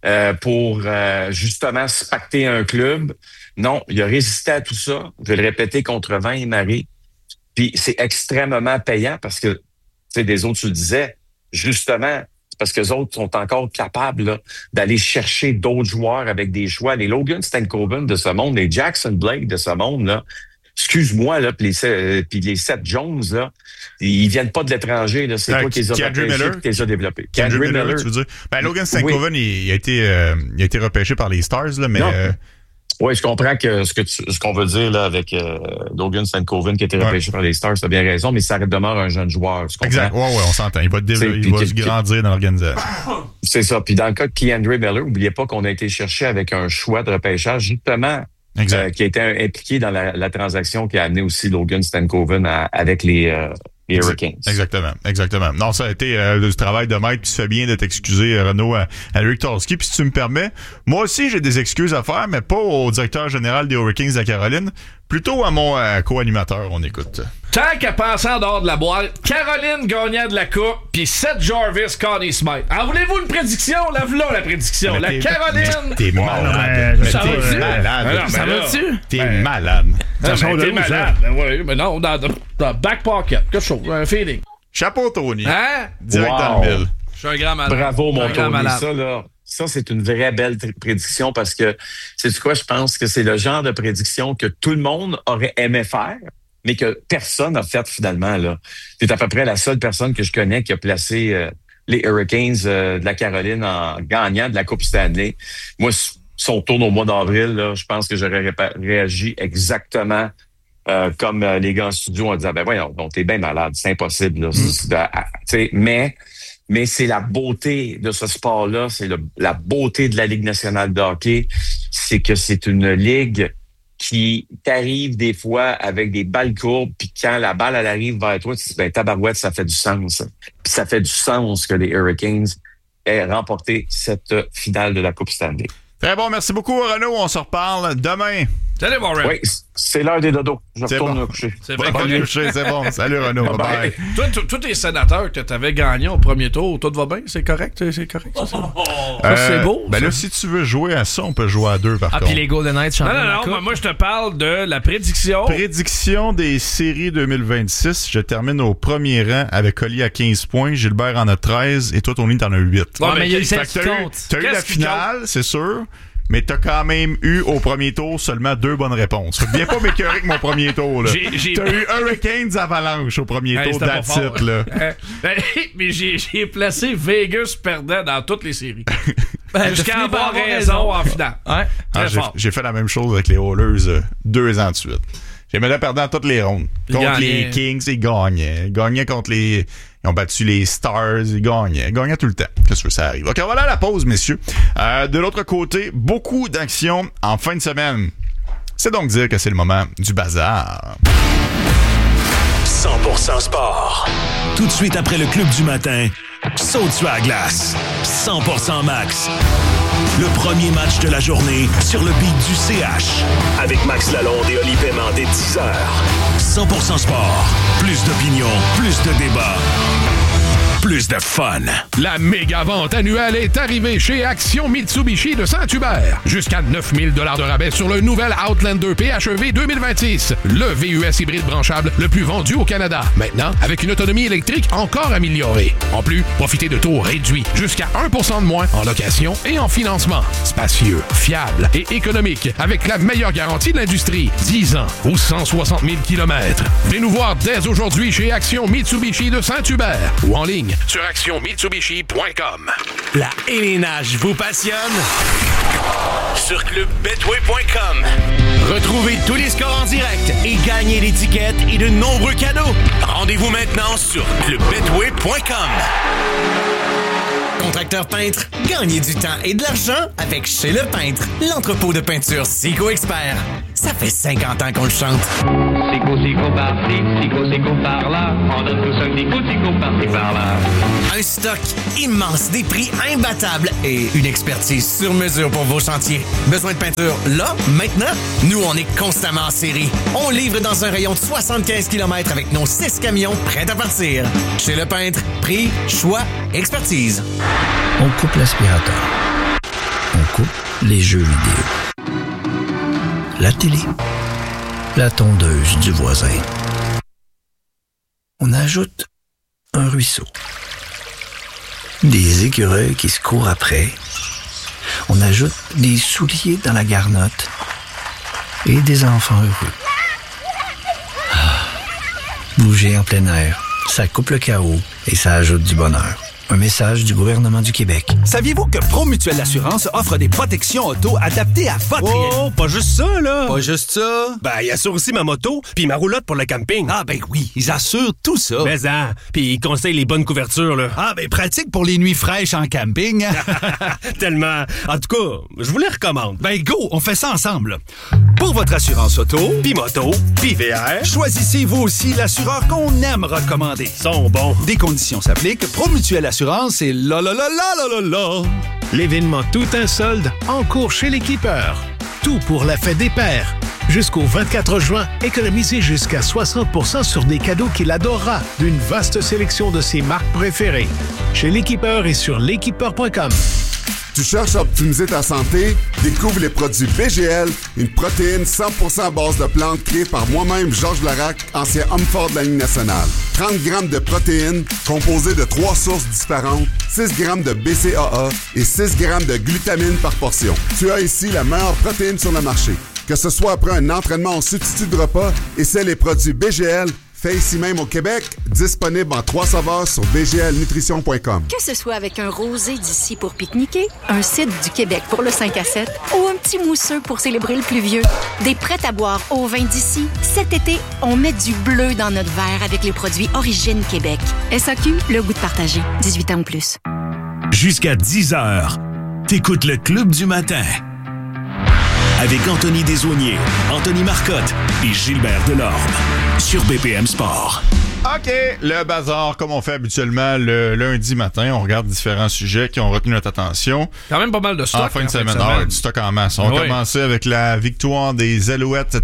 pour justement se pacter un club. Non, il a résisté à tout ça. Je vais le répéter contre vent et marée. Puis c'est extrêmement payant parce que, tu sais, des autres, tu le disais, justement, parce que les autres sont encore capables là, d'aller chercher d'autres joueurs avec des choix. Les Logan Stankoven de ce monde, les Jackson Blake de ce monde, là, excuse-moi, là, puis les Seth Jones, là, ils viennent pas de l'étranger, là. C'est toi qui les as repêchés, qui les as développés. Kendrick Miller, tu veux dire? Ben, Logan Stankoven, oui. il a été repêché par les Stars, là, mais... Oui, je comprends que ce qu'on veut dire là avec Logan Stankoven qui a été repêché par les Stars, t'as bien raison, mais ça demeure un jeune joueur. Exact, ouais, on s'entend. Il va se grandir dans l'organisation. C'est ça. Puis dans le cas de Keandre Miller, n'oubliez pas qu'on a été chercher avec un choix de repêchage, justement, qui a été impliqué dans la transaction qui a amené aussi Logan Stankoven avec les Hurricanes. Exactement. Non, ça a été du travail de maître, puis tu fais bien de t'excuser, Renaud, à Rick Torski. Puis si tu me permets, moi aussi, j'ai des excuses à faire, mais pas au directeur général des Hurricanes de la Caroline, plutôt à mon co-animateur. On écoute. Tant qu'à penser en dehors de la boîte, Caroline gagnant de la coupe, puis Seth Jarvis, Connie Smythe. En voulez-vous une prédiction? Lève-la, la prédiction. Mais la Caroline... T'es malade. Ça va-tu? Ça va-tu? T'es malade. T'es malade. Oui, mais non, dans back pocket. Quelque chose, un feeling. Chapeau, Tony. Hein? Direct dans le mille. Je suis un grand malade. Bravo, mon Tony. Ça, c'est une vraie belle prédiction parce que, sais-tu quoi, je pense que c'est le genre de prédiction que tout le monde aurait aimé faire, mais que personne n'a fait finalement, là. C'est à peu près la seule personne que je connais qui a placé les Hurricanes de la Caroline en gagnant de la Coupe Stanley. Moi, si on tourne au mois d'avril, là, je pense que j'aurais réagi exactement comme les gars en studio en disant, ben voyons, donc t'es bien malade, c'est impossible, là. Mais c'est la beauté de ce sport-là, c'est la beauté de la Ligue nationale de hockey, c'est que c'est une ligue qui t'arrive des fois avec des balles courbes, puis quand la balle elle arrive vers toi, tu dis, ben tabarouette, ça fait du sens. Puis ça fait du sens que les Hurricanes aient remporté cette finale de la Coupe Stanley. Très bon, merci beaucoup Renaud, on se reparle demain. Salut, mon Red. Oui, c'est l'heure des dodos. Je retourne me coucher. C'est vrai. C'est bon. Salut, Renaud. Bye. Toi, tes sénateurs que tu avais gagnés au premier tour, tout va bien? C'est correct? C'est correct? C'est beau? Ben là, si tu veux jouer à ça, on peut jouer à deux, par contre. Puis les Golden Knights champions. Non, moi, je te parle de la prédiction. Prédiction des séries 2026. Je termine au premier rang avec Collier à 15 points, Gilbert en a 13 et toi, Tony, t'en as 8. Ouais, mais il y a eu celle qui compte. T'as eu la finale, c'est sûr. Mais t'as quand même eu au premier tour seulement 2 bonnes réponses. Fait que viens pas m'écœurer avec mon premier tour, là. T'as eu Hurricanes Avalanche au premier tour d'Atit, là. Mais j'ai placé Vegas perdant dans toutes les séries. Jusqu'à avoir raison en finale. J'ai fait la même chose avec les Oilers 2 ans de suite. J'ai mis la perdant dans toutes les rondes. Contre les Kings, ils gagnaient. Ils gagnaient contre les... Ils ont battu les Stars, ils gagnaient. Ils gagnaient tout le temps. Qu'est-ce que ça arrive? OK, voilà la pause, messieurs. De l'autre côté, beaucoup d'actions en fin de semaine. C'est donc dire que c'est le moment du bazar. 100% sport. Tout de suite après le club du matin, saute sur la glace. 100% max. Le premier match de la journée sur le beat du CH. Avec Max Lalonde et Oli Paiement dès 10h. 100% sport. Plus d'opinion, plus de débats. Plus de fun. La méga vente annuelle est arrivée chez Action Mitsubishi de Saint-Hubert. Jusqu'à 9 000 $ de rabais sur le nouvel Outlander PHEV 2026. Le VUS hybride branchable le plus vendu au Canada. Maintenant, avec une autonomie électrique encore améliorée. En plus, profitez de taux réduits. Jusqu'à 1% de moins en location et en financement. Spacieux, fiable et économique. Avec la meilleure garantie de l'industrie. 10 ans ou 160 000 km. Venez nous voir dès aujourd'hui chez Action Mitsubishi de Saint-Hubert. Ou en ligne sur actionmitsubishi.com. La élénage vous passionne? Sur clubbetway.com. Retrouvez tous les scores en direct et gagnez l'étiquette et de nombreux cadeaux. Rendez-vous maintenant sur clubbetway.com. Contracteur peintre, gagnez du temps et de l'argent avec Chez Le Peintre, l'entrepôt de peinture Sico Expert. Ça fait 50 ans qu'on le chante. Sico par-ci, Sico par-là. On donne tous un Sico par-ci par-là. Un stock immense, des prix imbattables et une expertise sur mesure pour vos chantiers. Besoin de peinture là, maintenant? Nous, on est constamment en série. On livre dans un rayon de 75 km avec nos 6 camions prêts à partir. Chez Le Peintre, prix, choix, expertise. On coupe l'aspirateur. On coupe les jeux vidéo. La télé. La tondeuse du voisin. On ajoute un ruisseau. Des écureuils qui se courent après. On ajoute des souliers dans la garnotte. Et des enfants heureux. Bouger en plein air, ça coupe le chaos et ça ajoute du bonheur. Un message du gouvernement du Québec. Saviez-vous que Promutuelle Assurance offre des protections auto adaptées à votre réalité? Oh, pas juste ça, là! Pas juste ça? Ben, ils assurent aussi ma moto puis ma roulotte pour le camping. Ah, ben oui, ils assurent tout ça. Mais hein, puis ils conseillent les bonnes couvertures, là. Ah, ben pratique pour les nuits fraîches en camping. Tellement. En tout cas, je vous les recommande. Ben go, on fait ça ensemble, là. Pour votre assurance auto, Puis moto, puis VR, choisissez vous aussi l'assureur qu'on aime recommander. Ils sont bons. Des conditions s'appliquent. Promutuelle Assurance et la la la la la la la. L'événement Tout un solde en cours chez l'équipeur. Tout pour la fête des pères. Jusqu'au 24 juin, économisez jusqu'à 60% sur des cadeaux qu'il adorera d'une vaste sélection de ses marques préférées. Chez l'équipeur et sur l'équipeur.com. Tu cherches à optimiser ta santé? Découvre les produits BGL, une protéine 100% à base de plantes créée par moi-même, Georges Larac, ancien homme fort de la Ligue nationale. 30 grammes de protéines composées de 3 sources différentes, 6 grammes de BCAA et 6 grammes de glutamine par portion. Tu as ici la meilleure protéine sur le marché. Que ce soit après un entraînement en substitut de repas, essaie les produits BGL, fait ici même au Québec, disponible en 3 saveurs sur bglnutrition.com. Que ce soit avec un rosé d'ici pour pique-niquer, un cidre du Québec pour le 5 à 7 ou un petit mousseux pour célébrer le pluvieux, des prêts à boire au vin d'ici, cet été, on met du bleu dans notre verre avec les produits Origine Québec. SAQ, le goût de partager. 18 ans ou plus. Jusqu'à 10h, t'écoutes le Club du matin. Avec Anthony Desaulniers, Anthony Marcotte et Gilbert Delorme sur BPM Sport. OK, le bazar, comme on fait habituellement le lundi matin. On regarde différents sujets qui ont retenu notre attention. Quand même pas mal de stock. En fin de semaine. Du stock en masse. On a commencé avec la victoire des Alouettes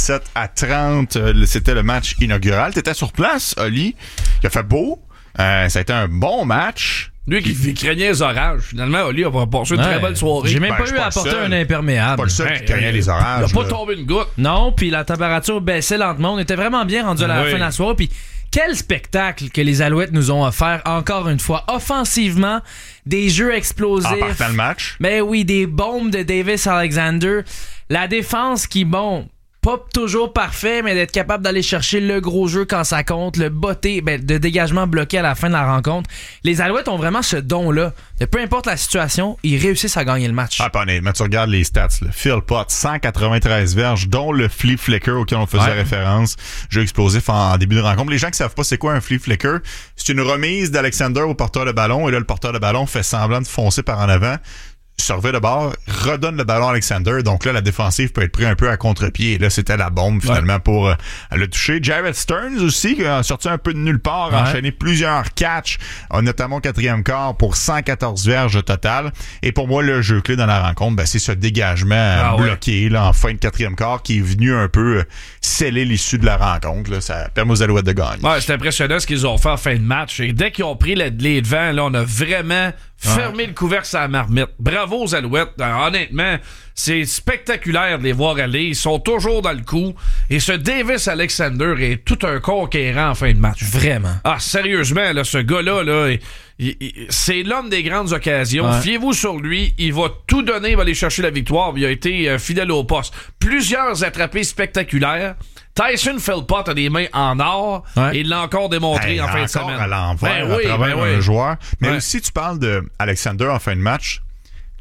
37-30. C'était le match inaugural. T'étais sur place, Oli. Il a fait beau. Ça a été un bon match. Lui qui craignait les orages. Finalement, Oli a passé une très bonne soirée. J'ai même pas eu à apporter un imperméable. Pas le seul qui craignait les orages. Il a pas tombé une goutte. Non, puis la température baissait lentement. On était vraiment bien rendu à la fin de la soirée. Puis quel spectacle que les Alouettes nous ont offert, encore une fois, offensivement, des jeux explosifs. En partant le match. Mais oui, des bombes de Davis Alexander. La défense qui, pas toujours parfait, mais d'être capable d'aller chercher le gros jeu quand ça compte, le botté, de dégagement bloqué à la fin de la rencontre. Les Alouettes ont vraiment ce don-là. Et peu importe la situation, ils réussissent à gagner le match. Ah, pas honnêtement, tu regardes les stats, là. Phil Potts, 193 verges, dont le flea flicker auquel on faisait référence. Jeu explosif en début de rencontre. Les gens qui savent pas c'est quoi un flea flicker, c'est une remise d'Alexander au porteur de ballon, et là, le porteur de ballon fait semblant de foncer par en avant. Surveille le bord, redonne le ballon à Alexander. Donc là, la défensive peut être prise un peu à contre-pied. Et là, c'était la bombe, finalement, pour le toucher. Jared Stearns aussi, qui a sorti un peu de nulle part, a enchaîné plusieurs catchs, notamment au 4e quart, pour 114 verges au total. Et pour moi, le jeu clé dans la rencontre, c'est ce dégagement bloqué là, en fin de 4e quart qui est venu un peu sceller l'issue de la rencontre. Là. Ça permet aux Alouettes de gagner. Ouais, c'est impressionnant ce qu'ils ont fait en fin de match. Et dès qu'ils ont pris les devants, là, on a vraiment fermé le couvercle sur la marmite. Bravo aux Alouettes. Honnêtement, c'est spectaculaire de les voir aller. Ils sont toujours dans le coup. Et ce Davis Alexander est tout un conquérant en fin de match. Vraiment. Ah, sérieusement, là, ce gars-là, là, c'est l'homme des grandes occasions. Fiez-vous sur lui. Il va tout donner. Il va aller chercher la victoire. Il a été fidèle au poste. Plusieurs attrapés spectaculaires. Tyson Philpott a des mains en or et il l'a encore démontré en fin de semaine. À l'envers, à travers un joueur. Mais aussi, tu parles de Alexander en fin de match.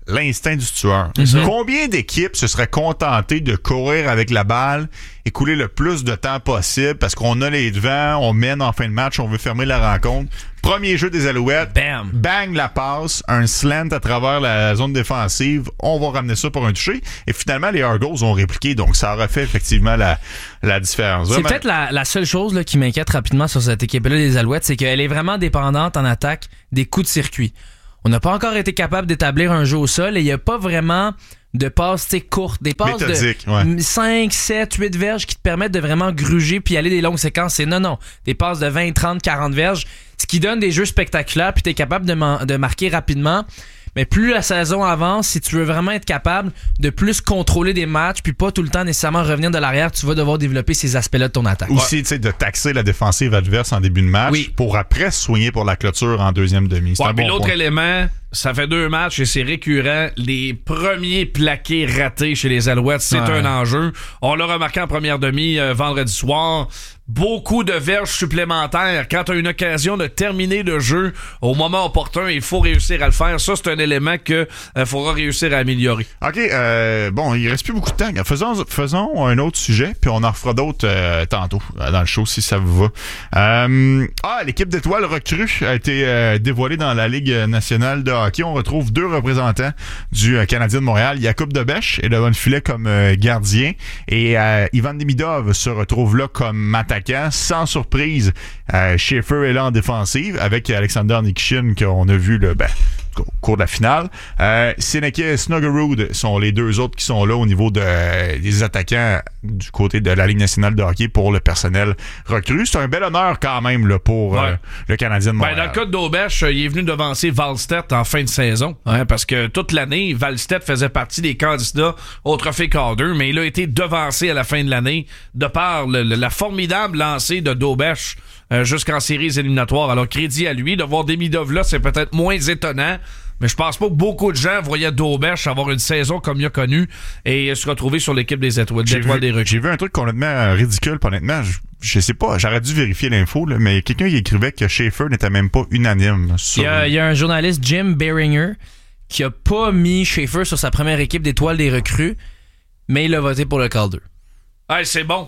l'instinct du tueur. Combien d'équipes se seraient contentées de courir avec la balle et couler le plus de temps possible parce qu'on a les devants, on mène en fin de match, on veut fermer la rencontre. Premier jeu des Alouettes, bam, bang la passe, un slant à travers la zone défensive, on va ramener ça pour un toucher. Et finalement, les Argos ont répliqué, donc ça aurait fait effectivement la différence. C'est peut-être la seule chose là, qui m'inquiète rapidement sur cette équipe-là des Alouettes, c'est qu'elle est vraiment dépendante en attaque des coups de circuit. On n'a pas encore été capable d'établir un jeu au sol et il n'y a pas vraiment de passes courtes, des passes méthodiques, de 5, 7, 8 verges qui te permettent de vraiment gruger puis aller des longues séquences. C'est non, des passes de 20, 30, 40 verges, ce qui donne des jeux spectaculaires puis tu es capable de marquer rapidement. Mais plus la saison avance, si tu veux vraiment être capable de plus contrôler des matchs puis pas tout le temps nécessairement revenir de l'arrière, tu vas devoir développer ces aspects-là de ton attaque. Aussi, tu sais, de taxer la défensive adverse en début de match pour après se soigner pour la clôture en deuxième demi. C'est un bon l'autre point. élément, ça fait 2 matchs et c'est récurrent. Les premiers plaqués ratés chez les Alouettes, c'est un enjeu. On l'a remarqué en première demi vendredi soir. Beaucoup de verges supplémentaires. Quand tu as une occasion de terminer le jeu au moment opportun, il faut réussir à le faire. Ça, c'est un élément que faudra réussir à améliorer. OK, bon, il reste plus beaucoup de temps. Faisons un autre sujet, puis on en refera d'autres tantôt dans le show, si ça vous va. L'équipe d'étoiles recrues a été dévoilée dans la Ligue nationale de hockey. On retrouve 2 représentants du Canadien de Montréal. Jakub Dobeš est devant le filet comme gardien et Ivan Demidov se retrouve là comme attaquant. Sans surprise, Schaefer est là en défensive avec Alexander Nikishin qu'on a vu au cours de la finale. Seneke et Snuggerud sont les 2 autres qui sont là au niveau des attaquants du côté de la Ligue nationale de hockey pour le personnel recru. C'est un bel honneur quand même là, pour le Canadien de Montréal. Dans le cas de Dobeš, il est venu devancer Wallstedt en fin de saison parce que toute l'année, Wallstedt faisait partie des candidats au trophée Calder, mais il a été devancé à la fin de l'année de par la formidable lancée de Dobeš jusqu'en séries éliminatoires. Alors, crédit à lui. De voir Demidov là, c'est peut-être moins étonnant. Mais je pense pas que beaucoup de gens voyaient Dobeš avoir une saison comme il a connu et se retrouver sur l'équipe des étoiles des recrues. J'ai vu un truc complètement ridicule, honnêtement. Je sais pas, j'aurais dû vérifier l'info, là, mais quelqu'un qui écrivait que Schaefer n'était même pas unanime. Il y a un journaliste, Jim Beringer, qui a pas mis Schaefer sur sa première équipe d'étoiles des recrues, mais il a voté pour le Calder. C'est bon.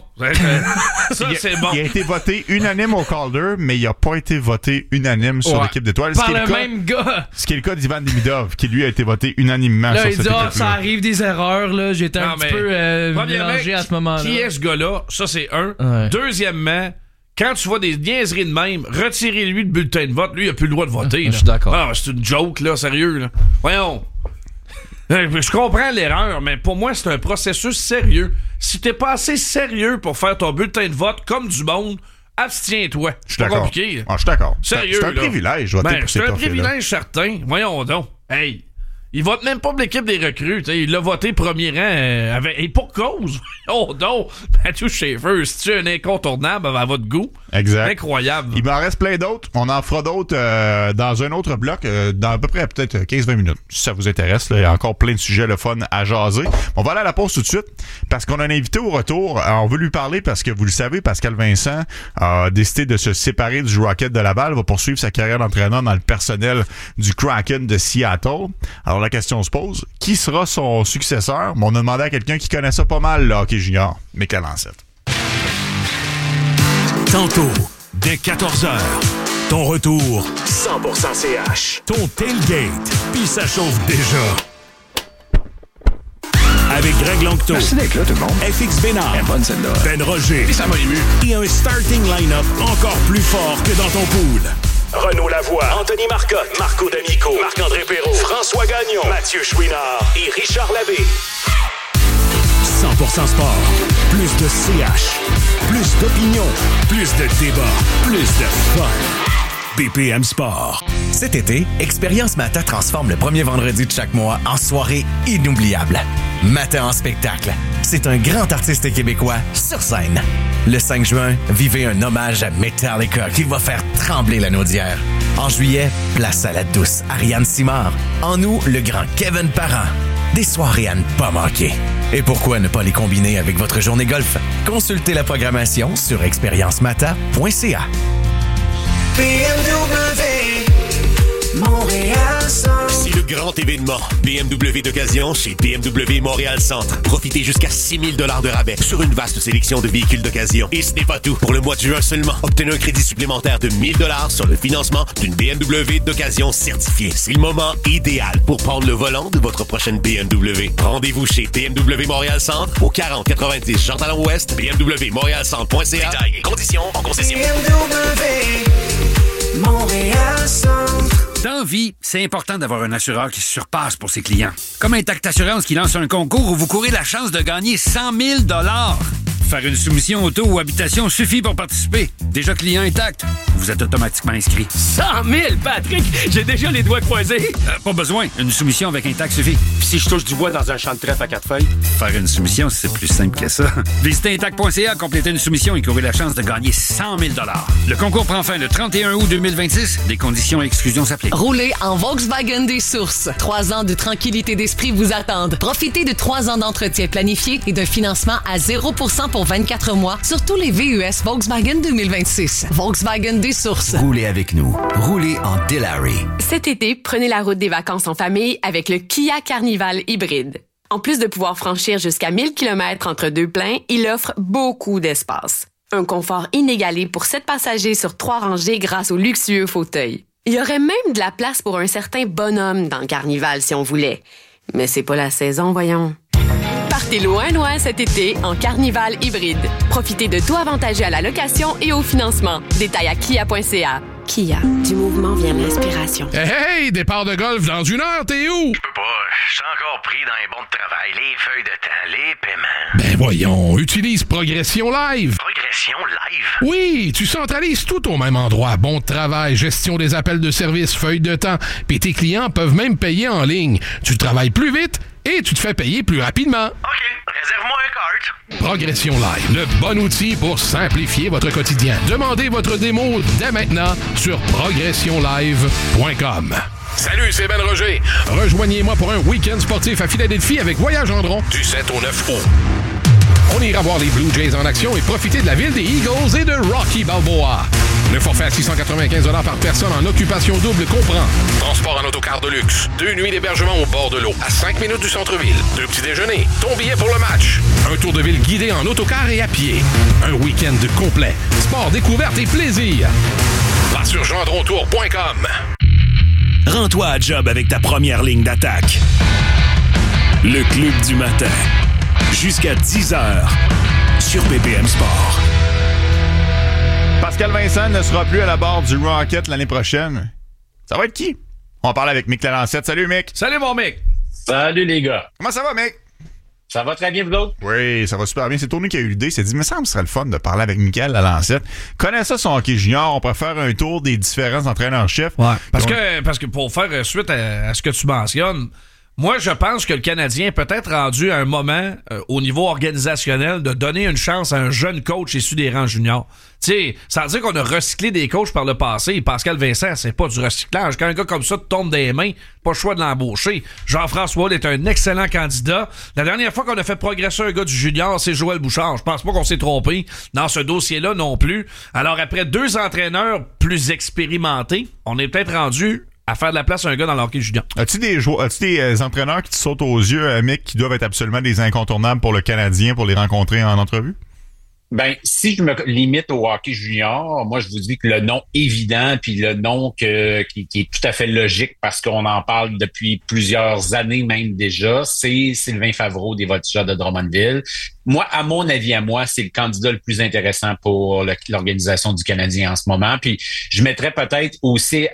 Ça, c'est bon. Il a été voté unanime au Calder, mais il n'a pas été voté unanime sur l'équipe d'étoiles. Par le même gars. Ce qui est le cas d'Ivan Demidov, qui lui a été voté unanimement là, sur cette équipe-là. Ça arrive des erreurs, là. J'étais un petit peu mélangé à ce moment-là. Qui est ce gars-là? Ça, c'est un. Deuxièmement, quand tu vois des niaiseries de même, retirez-lui le bulletin de vote. Lui, il n'a plus le droit de voter. Je suis d'accord. C'est une joke, là, sérieux. Là. Voyons. Je comprends l'erreur, mais pour moi, c'est un processus sérieux. Si t'es pas assez sérieux pour faire ton bulletin de vote comme du monde, abstiens-toi. Je suis d'accord. Compliqué. Je suis d'accord. Sérieux, c'est un privilège, voter pour ces c'est un trophées-là. privilège certain. Voyons donc. Hey, il vote même pas pour l'équipe des recrues. T'sais. Il l'a voté premier rang et pour cause. Oh non, Matthew Schaefer, c'est-tu un incontournable à votre goût? Exact. Incroyable. Il m'en reste plein d'autres. On en fera d'autres dans un autre bloc, dans à peu près peut-être 15-20 minutes. Si ça vous intéresse, là, il y a encore plein de sujets le fun à jaser. On va aller à la pause tout de suite parce qu'on a un invité au retour. On veut lui parler parce que vous le savez, Pascal Vincent a décidé de se séparer du Rocket de Laval, va poursuivre sa carrière d'entraîneur dans le personnel du Kraken de Seattle. Alors la question se pose, qui sera son successeur? On a demandé à quelqu'un qui connaît ça pas mal, le hockey junior, Michael Lancette. Tantôt, dès 14h, ton retour 100% CH. Ton tailgate, puis ça chauffe déjà. Avec Greg Longto. Merci d'être là, tout le monde. FX Bénard. Bonne celle-là. Ben Roger. Et ça m'a ému. Et un starting line-up encore plus fort que dans ton pool. Renaud Lavoie, Anthony Marcotte, Marco D'Amico, Marc-André Perrault, François Gagnon, Mathieu Chouinard et Richard Labbé. 100% sport. Plus de CH. Plus d'opinion. Plus de débat. Plus de fun. BPM Sport. Cet été, Expérience Mata transforme le premier vendredi de chaque mois en soirée inoubliable. Mata en spectacle. C'est un grand artiste québécois sur scène. Le 5 juin, vivez un hommage à Metallica qui va faire trembler la naudière. En juillet, place à la douce Ariane Simard. En août, le grand Kevin Parent. Des soirées à ne pas manquer. Et pourquoi ne pas les combiner avec votre journée golf? Consultez la programmation sur expériencemata.ca. BMW, Montréal-Centre. C'est le grand événement BMW d'occasion chez BMW Montréal-Centre. Profitez jusqu'à 6 000 $ de rabais sur une vaste sélection de véhicules d'occasion. Et ce n'est pas tout. Pour le mois de juin seulement, obtenez un crédit supplémentaire de 1 000 $ sur le financement d'une BMW d'occasion certifiée. C'est le moment idéal pour prendre le volant de votre prochaine BMW. Rendez-vous chez BMW Montréal-Centre au 4090 Jean-Talon-Ouest, bmwmontrealcentre.ca. Détails et conditions en concession. BMW Montréal-Centre. Dans vie, c'est important d'avoir un assureur qui se surpasse pour ses clients. Comme Intact Assurance qui lance un concours où vous courez la chance de gagner 100 000 $. Faire une soumission auto ou habitation suffit pour participer. Déjà client Intact, vous êtes automatiquement inscrit. 100 000, Patrick! J'ai déjà les doigts croisés. Pas besoin. Une soumission avec Intact suffit. Puis si je touche du bois dans un champ de trèfle à 4 feuilles? Faire une soumission, c'est plus simple que ça. Visitez Intact.ca, complétez une soumission et courez la chance de gagner 100 000 $. Le concours prend fin le 31 août 2026. Des conditions et exclusions s'appliquent. Roulez en Volkswagen des Sources. 3 ans de tranquillité d'esprit vous attendent. Profitez de 3 ans d'entretien planifié et d'un financement à 0% pour 24 mois sur tous les VUS Volkswagen 2026. Volkswagen des Sources. Roulez avec nous. Roulez en Dilawri. Cet été, prenez la route des vacances en famille avec le Kia Carnival hybride. En plus de pouvoir franchir jusqu'à 1000 km entre deux pleins, il offre beaucoup d'espace. Un confort inégalé pour 7 passagers sur 3 rangées grâce aux luxueux fauteuils. Il y aurait même de la place pour un certain bonhomme dans le Carnival si on voulait. Mais c'est pas la saison, voyons. Partez loin cet été en Carnival hybride. Profitez de taux avantageux à la location et au financement. Détails à kia.ca. Kia, du mouvement vient l'inspiration. Hey, départ de golf dans 1 heure, t'es où? Je peux pas, je suis encore pris dans les bons de travail, les feuilles de temps, les paiements. Ben voyons, utilise Progression Live. Progression Live? Oui, tu centralises tout au même endroit. Bon de travail, gestion des appels de service, feuilles de temps. Puis tes clients peuvent même payer en ligne. Tu travailles plus vite et tu te fais payer plus rapidement. OK, réserve-moi un cart. Progression Live, le bon outil pour simplifier votre quotidien. Demandez votre démo dès maintenant sur progressionlive.com. Salut, c'est Ben Roger. Rejoignez-moi pour un week-end sportif à Philadelphie avec Voyage Gendron du 7 au 9 août. On ira voir les Blue Jays en action et profiter de la ville des Eagles et de Rocky Balboa. Le forfait à 695 $ par personne en occupation double comprend transport en autocar de luxe, 2 nuits d'hébergement au bord de l'eau, à 5 minutes du centre-ville, 2 petits déjeuners, ton billet pour le match, un tour de ville guidé en autocar et à pied, un week-end complet, sport, découverte et plaisir. Va sur gendrontour.com. Rends-toi à job avec ta première ligne d'attaque. Le Club du matin. Jusqu'à 10h sur BPM Sport. Pascal Vincent ne sera plus à la barre du Rocket l'année prochaine. Ça va être qui? On parle avec Mick Lalancette. Salut, Mick. Salut, mon Mick. Salut, les gars. Comment ça va, Mick? Ça va très bien, vous autres? Oui, ça va super bien. C'est Tony qui a eu l'idée. Il s'est dit, mais ça me serait le fun de parler avec Michael Lalancette. Connais ça, son hockey junior. On pourrait faire un tour des différents entraîneurs-chefs. Ouais. Parce que pour faire suite à ce que tu mentionnes, moi, je pense que le Canadien est peut-être rendu à un moment, au niveau organisationnel, de donner une chance à un jeune coach issu des rangs juniors. Tu sais, sans dire qu'on a recyclé des coachs par le passé, Pascal Vincent, c'est pas du recyclage. Quand un gars comme ça te tombe des mains, pas le choix de l'embaucher. Jean-François Houle est un excellent candidat. La dernière fois qu'on a fait progresser un gars du junior, c'est Joël Bouchard. Je pense pas qu'on s'est trompé dans ce dossier-là non plus. Alors, après 2 entraîneurs plus expérimentés, on est peut-être rendu à faire de la place à un gars dans l'hockey junior. As-tu des entraîneurs qui te sautent aux yeux, Mick, qui doivent être absolument des incontournables pour le Canadien pour les rencontrer en entrevue? Ben, si je me limite au hockey junior, moi, je vous dis que le nom évident, puis le nom qui est tout à fait logique parce qu'on en parle depuis plusieurs années même déjà, c'est Sylvain Favreau des Voltigeurs de Drummondville. Moi, à mon avis, c'est le candidat le plus intéressant pour l'organisation du Canadien en ce moment. Puis, je mettrais peut-être aussi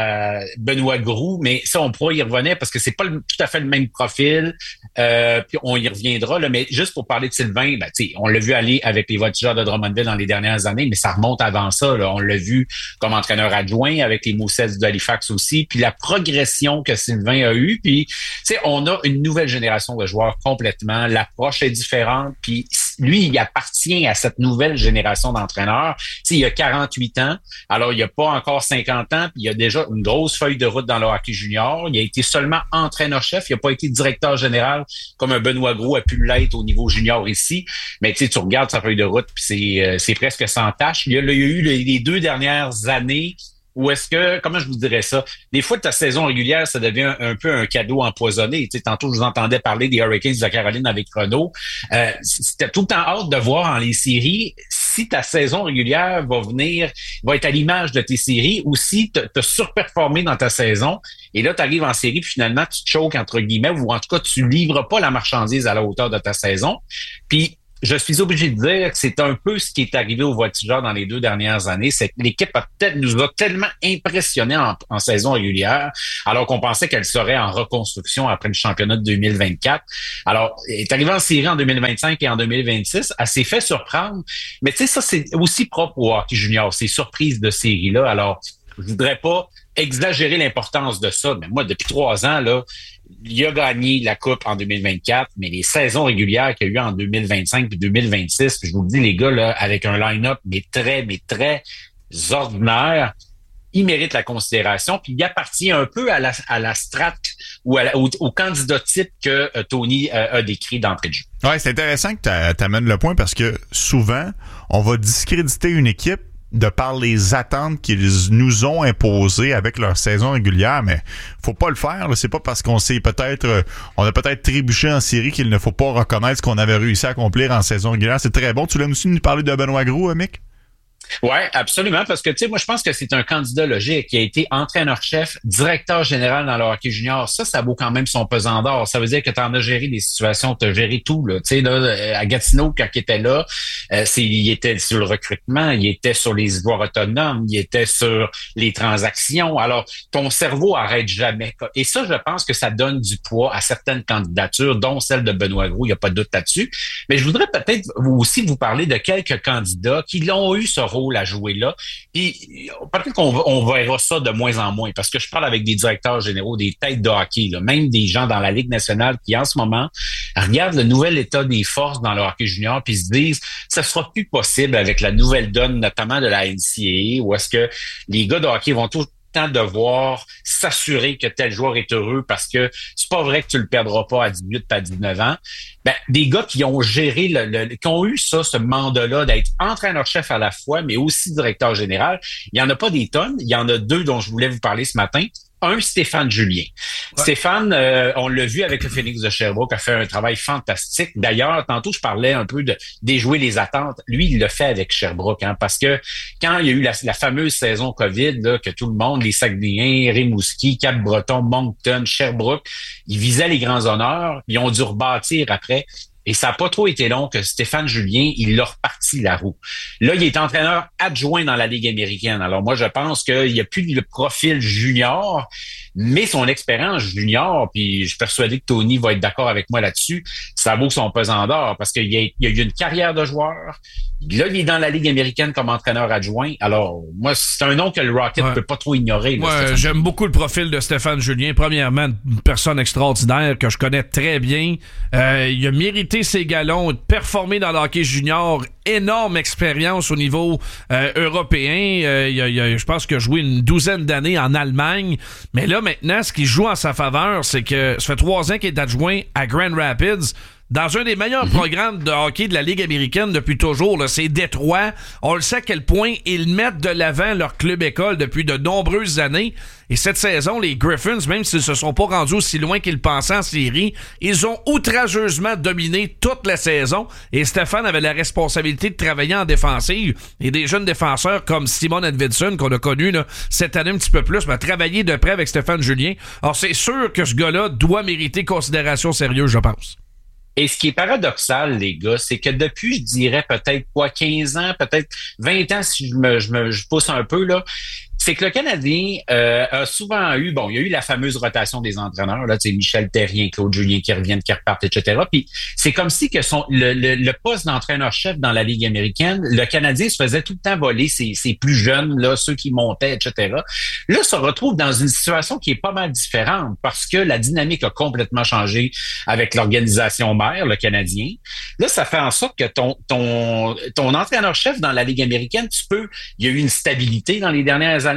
à Benoît Groulx, mais ça, on pourra y revenir parce que c'est pas tout à fait le même profil. Puis, on y reviendra. Là, mais juste pour parler de Sylvain, ben, tu sais, on l'a vu aller avec les Voltigeurs de Drummondville dans les dernières années, mais ça remonte avant ça. Là. On l'a vu comme entraîneur adjoint avec les Moussets d'Halifax aussi. Puis, la progression que Sylvain a eue. Puis, tu sais, on a une nouvelle génération de joueurs complètement. L'approche est différente. Puis lui, il appartient à cette nouvelle génération d'entraîneurs. Tu sais, il a 48 ans, alors il a pas encore 50 ans, puis il a déjà une grosse feuille de route dans le hockey junior. Il a été seulement entraîneur-chef, il n'a pas été directeur général comme un Benoît Groulx a pu l'être au niveau junior ici. Mais tu sais, tu regardes sa feuille de route, puis c'est presque sans tâche. Il y a eu les 2 dernières années Ou est-ce que, comment je vous dirais ça, des fois, ta saison régulière, ça devient un peu un cadeau empoisonné. Tu sais, tantôt, je vous entendais parler des Hurricanes de Caroline avec Renaud. C'était tout le temps hâte de voir en les séries si ta saison régulière va être à l'image de tes séries ou si tu as surperformé dans ta saison. Et là, tu arrives en série, puis finalement, tu te choques, entre guillemets, ou en tout cas, tu livres pas la marchandise à la hauteur de ta saison. Puis, je suis obligé de dire que c'est un peu ce qui est arrivé aux Voltigeurs dans les 2 dernières années. C'est que l'équipe nous a tellement impressionnés en saison régulière, alors qu'on pensait qu'elle serait en reconstruction après le championnat de 2024. Alors, elle est arrivée en série en 2025 et en 2026. Elle s'est fait surprendre. Mais tu sais, ça, c'est aussi propre au hockey junior, ces surprises de série-là. Alors, je voudrais pas exagérer l'importance de ça, mais moi, depuis 3 ans, là, il a gagné la Coupe en 2024, mais les saisons régulières qu'il y a eu en 2025 et 2026, je vous le dis, les gars, là, avec un line-up très ordinaire, il mérite la considération, puis il appartient un peu à la strate ou au candidat type que Tony a décrit d'entrée de jeu. Ouais, c'est intéressant que tu amènes le point parce que souvent, on va discréditer une équipe de par les attentes qu'ils nous ont imposées avec leur saison régulière, mais faut pas le faire. Là. C'est pas parce qu'on on a peut-être trébuché en série qu'il ne faut pas reconnaître ce qu'on avait réussi à accomplir en saison régulière. C'est très bon. Tu voulais aussi nous parler de Benoît Gros, Mick? Ouais, absolument, parce que tu sais, moi je pense que c'est un candidat logique qui a été entraîneur-chef, directeur général dans le hockey junior. Ça vaut quand même son pesant d'or. Ça veut dire que tu en as géré des situations, tu as géré tout là. Tu sais là, à Gatineau quand il était là, il était sur le recrutement, il était sur les joueurs autonomes, il était sur les transactions. Alors ton cerveau arrête jamais. Et ça, je pense que ça donne du poids à certaines candidatures, dont celle de Benoît Gros. Il y a pas de doute là-dessus. Mais je voudrais peut-être aussi vous parler de quelques candidats qui l'ont eu ce rôle à jouer là. Puis peut-être qu'on verra ça de moins en moins parce que je parle avec des directeurs généraux, des têtes de hockey, là, même des gens dans la Ligue nationale qui en ce moment regardent le nouvel état des forces dans le hockey junior puis se disent ça sera plus possible avec la nouvelle donne notamment de la NCAA où est-ce que les gars de hockey vont tout temps devoir s'assurer que tel joueur est heureux parce que c'est pas vrai que tu le perdras pas à 18 à 19 ans. Ben, des gars qui ont géré qui ont eu ce mandat-là d'être entraîneur-chef à la fois, mais aussi directeur général. Il y en a pas des tonnes. Il y en a 2 dont je voulais vous parler ce matin. Un, Stéphane Julien. Ouais. Stéphane, on l'a vu avec le Phoenix de Sherbrooke, a fait un travail fantastique. D'ailleurs, tantôt, je parlais un peu de déjouer les attentes. Lui, il le fait avec Sherbrooke, parce que quand il y a eu la fameuse saison COVID, là, que tout le monde, les Saguenayens, Rimouski, Cap-Breton, Moncton, Sherbrooke, ils visaient les grands honneurs, ils ont dû rebâtir après. Et ça n'a pas trop été long que Stéphane Julien, il l'a reparti la roue. Là, il est entraîneur adjoint dans la Ligue américaine. Alors moi, je pense qu'il n'y a plus le profil junior, mais son expérience junior, puis je suis persuadé que Tony va être d'accord avec moi là-dessus, ça vaut son pesant d'or parce qu'il y a eu une carrière de joueur. Là, il est dans la Ligue américaine comme entraîneur adjoint. Alors, moi, c'est un nom que le Rocket ne peut pas trop ignorer. Là, j'aime beaucoup le profil de Stéphane Julien. Premièrement, une personne extraordinaire que je connais très bien. Il a mérité ses galons, performé dans le hockey junior, énorme expérience au niveau européen. Je pense qu'il a joué une 12aine d'années en Allemagne. Mais là, maintenant, ce qui joue en sa faveur, c'est que ça fait 3 ans qu'il est adjoint à Grand Rapids. Dans un des meilleurs programmes de hockey de la Ligue américaine depuis toujours, là, c'est Détroit. On le sait à quel point ils mettent de l'avant leur club-école depuis de nombreuses années. Et cette saison, les Griffins, même s'ils se sont pas rendus aussi loin qu'ils pensaient en série, ils ont outrageusement dominé toute la saison. Et Stéphane avait la responsabilité de travailler en défensive. Et des jeunes défenseurs comme Simon Edvidson, qu'on a connu là, cette année un petit peu plus, travailler de près avec Stéphane Julien. Alors c'est sûr que ce gars-là doit mériter considération sérieuse, je pense. Et ce qui est paradoxal, les gars, c'est que depuis, je dirais peut-être 15 ans, peut-être 20 ans si je pousse un peu, là, c'est que le Canadien a souvent eu, il y a eu la fameuse rotation des entraîneurs, là, tu sais, Michel Therrien, Claude Julien qui reviennent, qui repartent, etc. Puis c'est comme si que le poste d'entraîneur-chef dans la Ligue américaine, le Canadien se faisait tout le temps voler ses plus jeunes, là, ceux qui montaient, etc. Là, se retrouve dans une situation qui est pas mal différente parce que la dynamique a complètement changé avec l'organisation mère, le Canadien. Là, ça fait en sorte que ton entraîneur-chef dans la Ligue américaine, il y a eu une stabilité dans les dernières années.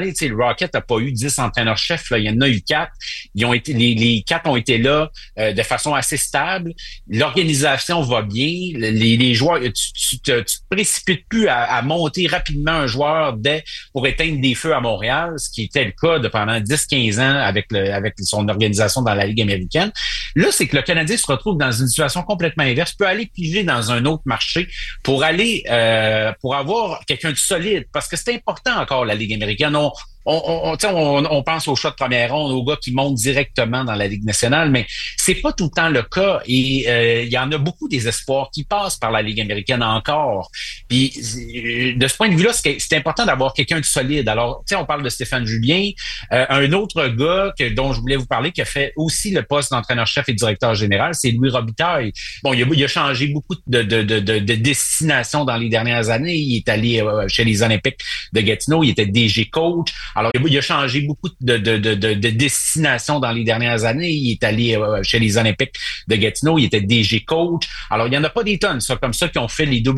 années, tu sais, le Rocket n'a pas eu 10 entraîneurs-chefs, là. Il y en a eu 4. Les 4 ont été là de façon assez stable. L'organisation va bien. Les joueurs, tu te précipites plus à monter rapidement un joueur pour éteindre des feux à Montréal, ce qui était le cas de pendant 10-15 ans avec son organisation dans la Ligue américaine. Là, c'est que le Canadien se retrouve dans une situation complètement inverse, peut aller piger dans un autre marché pour pour avoir quelqu'un de solide, parce que c'est important encore la Ligue américaine. On pense aux choix de première ronde, aux gars qui montent directement dans la Ligue nationale, mais c'est pas tout le temps le cas. Et il y en a beaucoup des espoirs qui passent par la Ligue américaine encore. Puis de ce point de vue-là, c'est important d'avoir quelqu'un de solide. Alors, on parle de Stéphane Julien, un autre gars dont je voulais vous parler, qui a fait aussi le poste d'entraîneur-chef et directeur général, c'est Louis Robitaille. Bon, il a changé beaucoup de destination dans les dernières années. Il est allé chez les Olympiques de Gatineau, il était DG coach. Alors, il a changé beaucoup de destination dans les dernières années. Il est allé chez les Olympiques de Gatineau. Il était DG coach. Alors, il n'y en a pas des tonnes, ça, comme ça, qui ont fait les doubles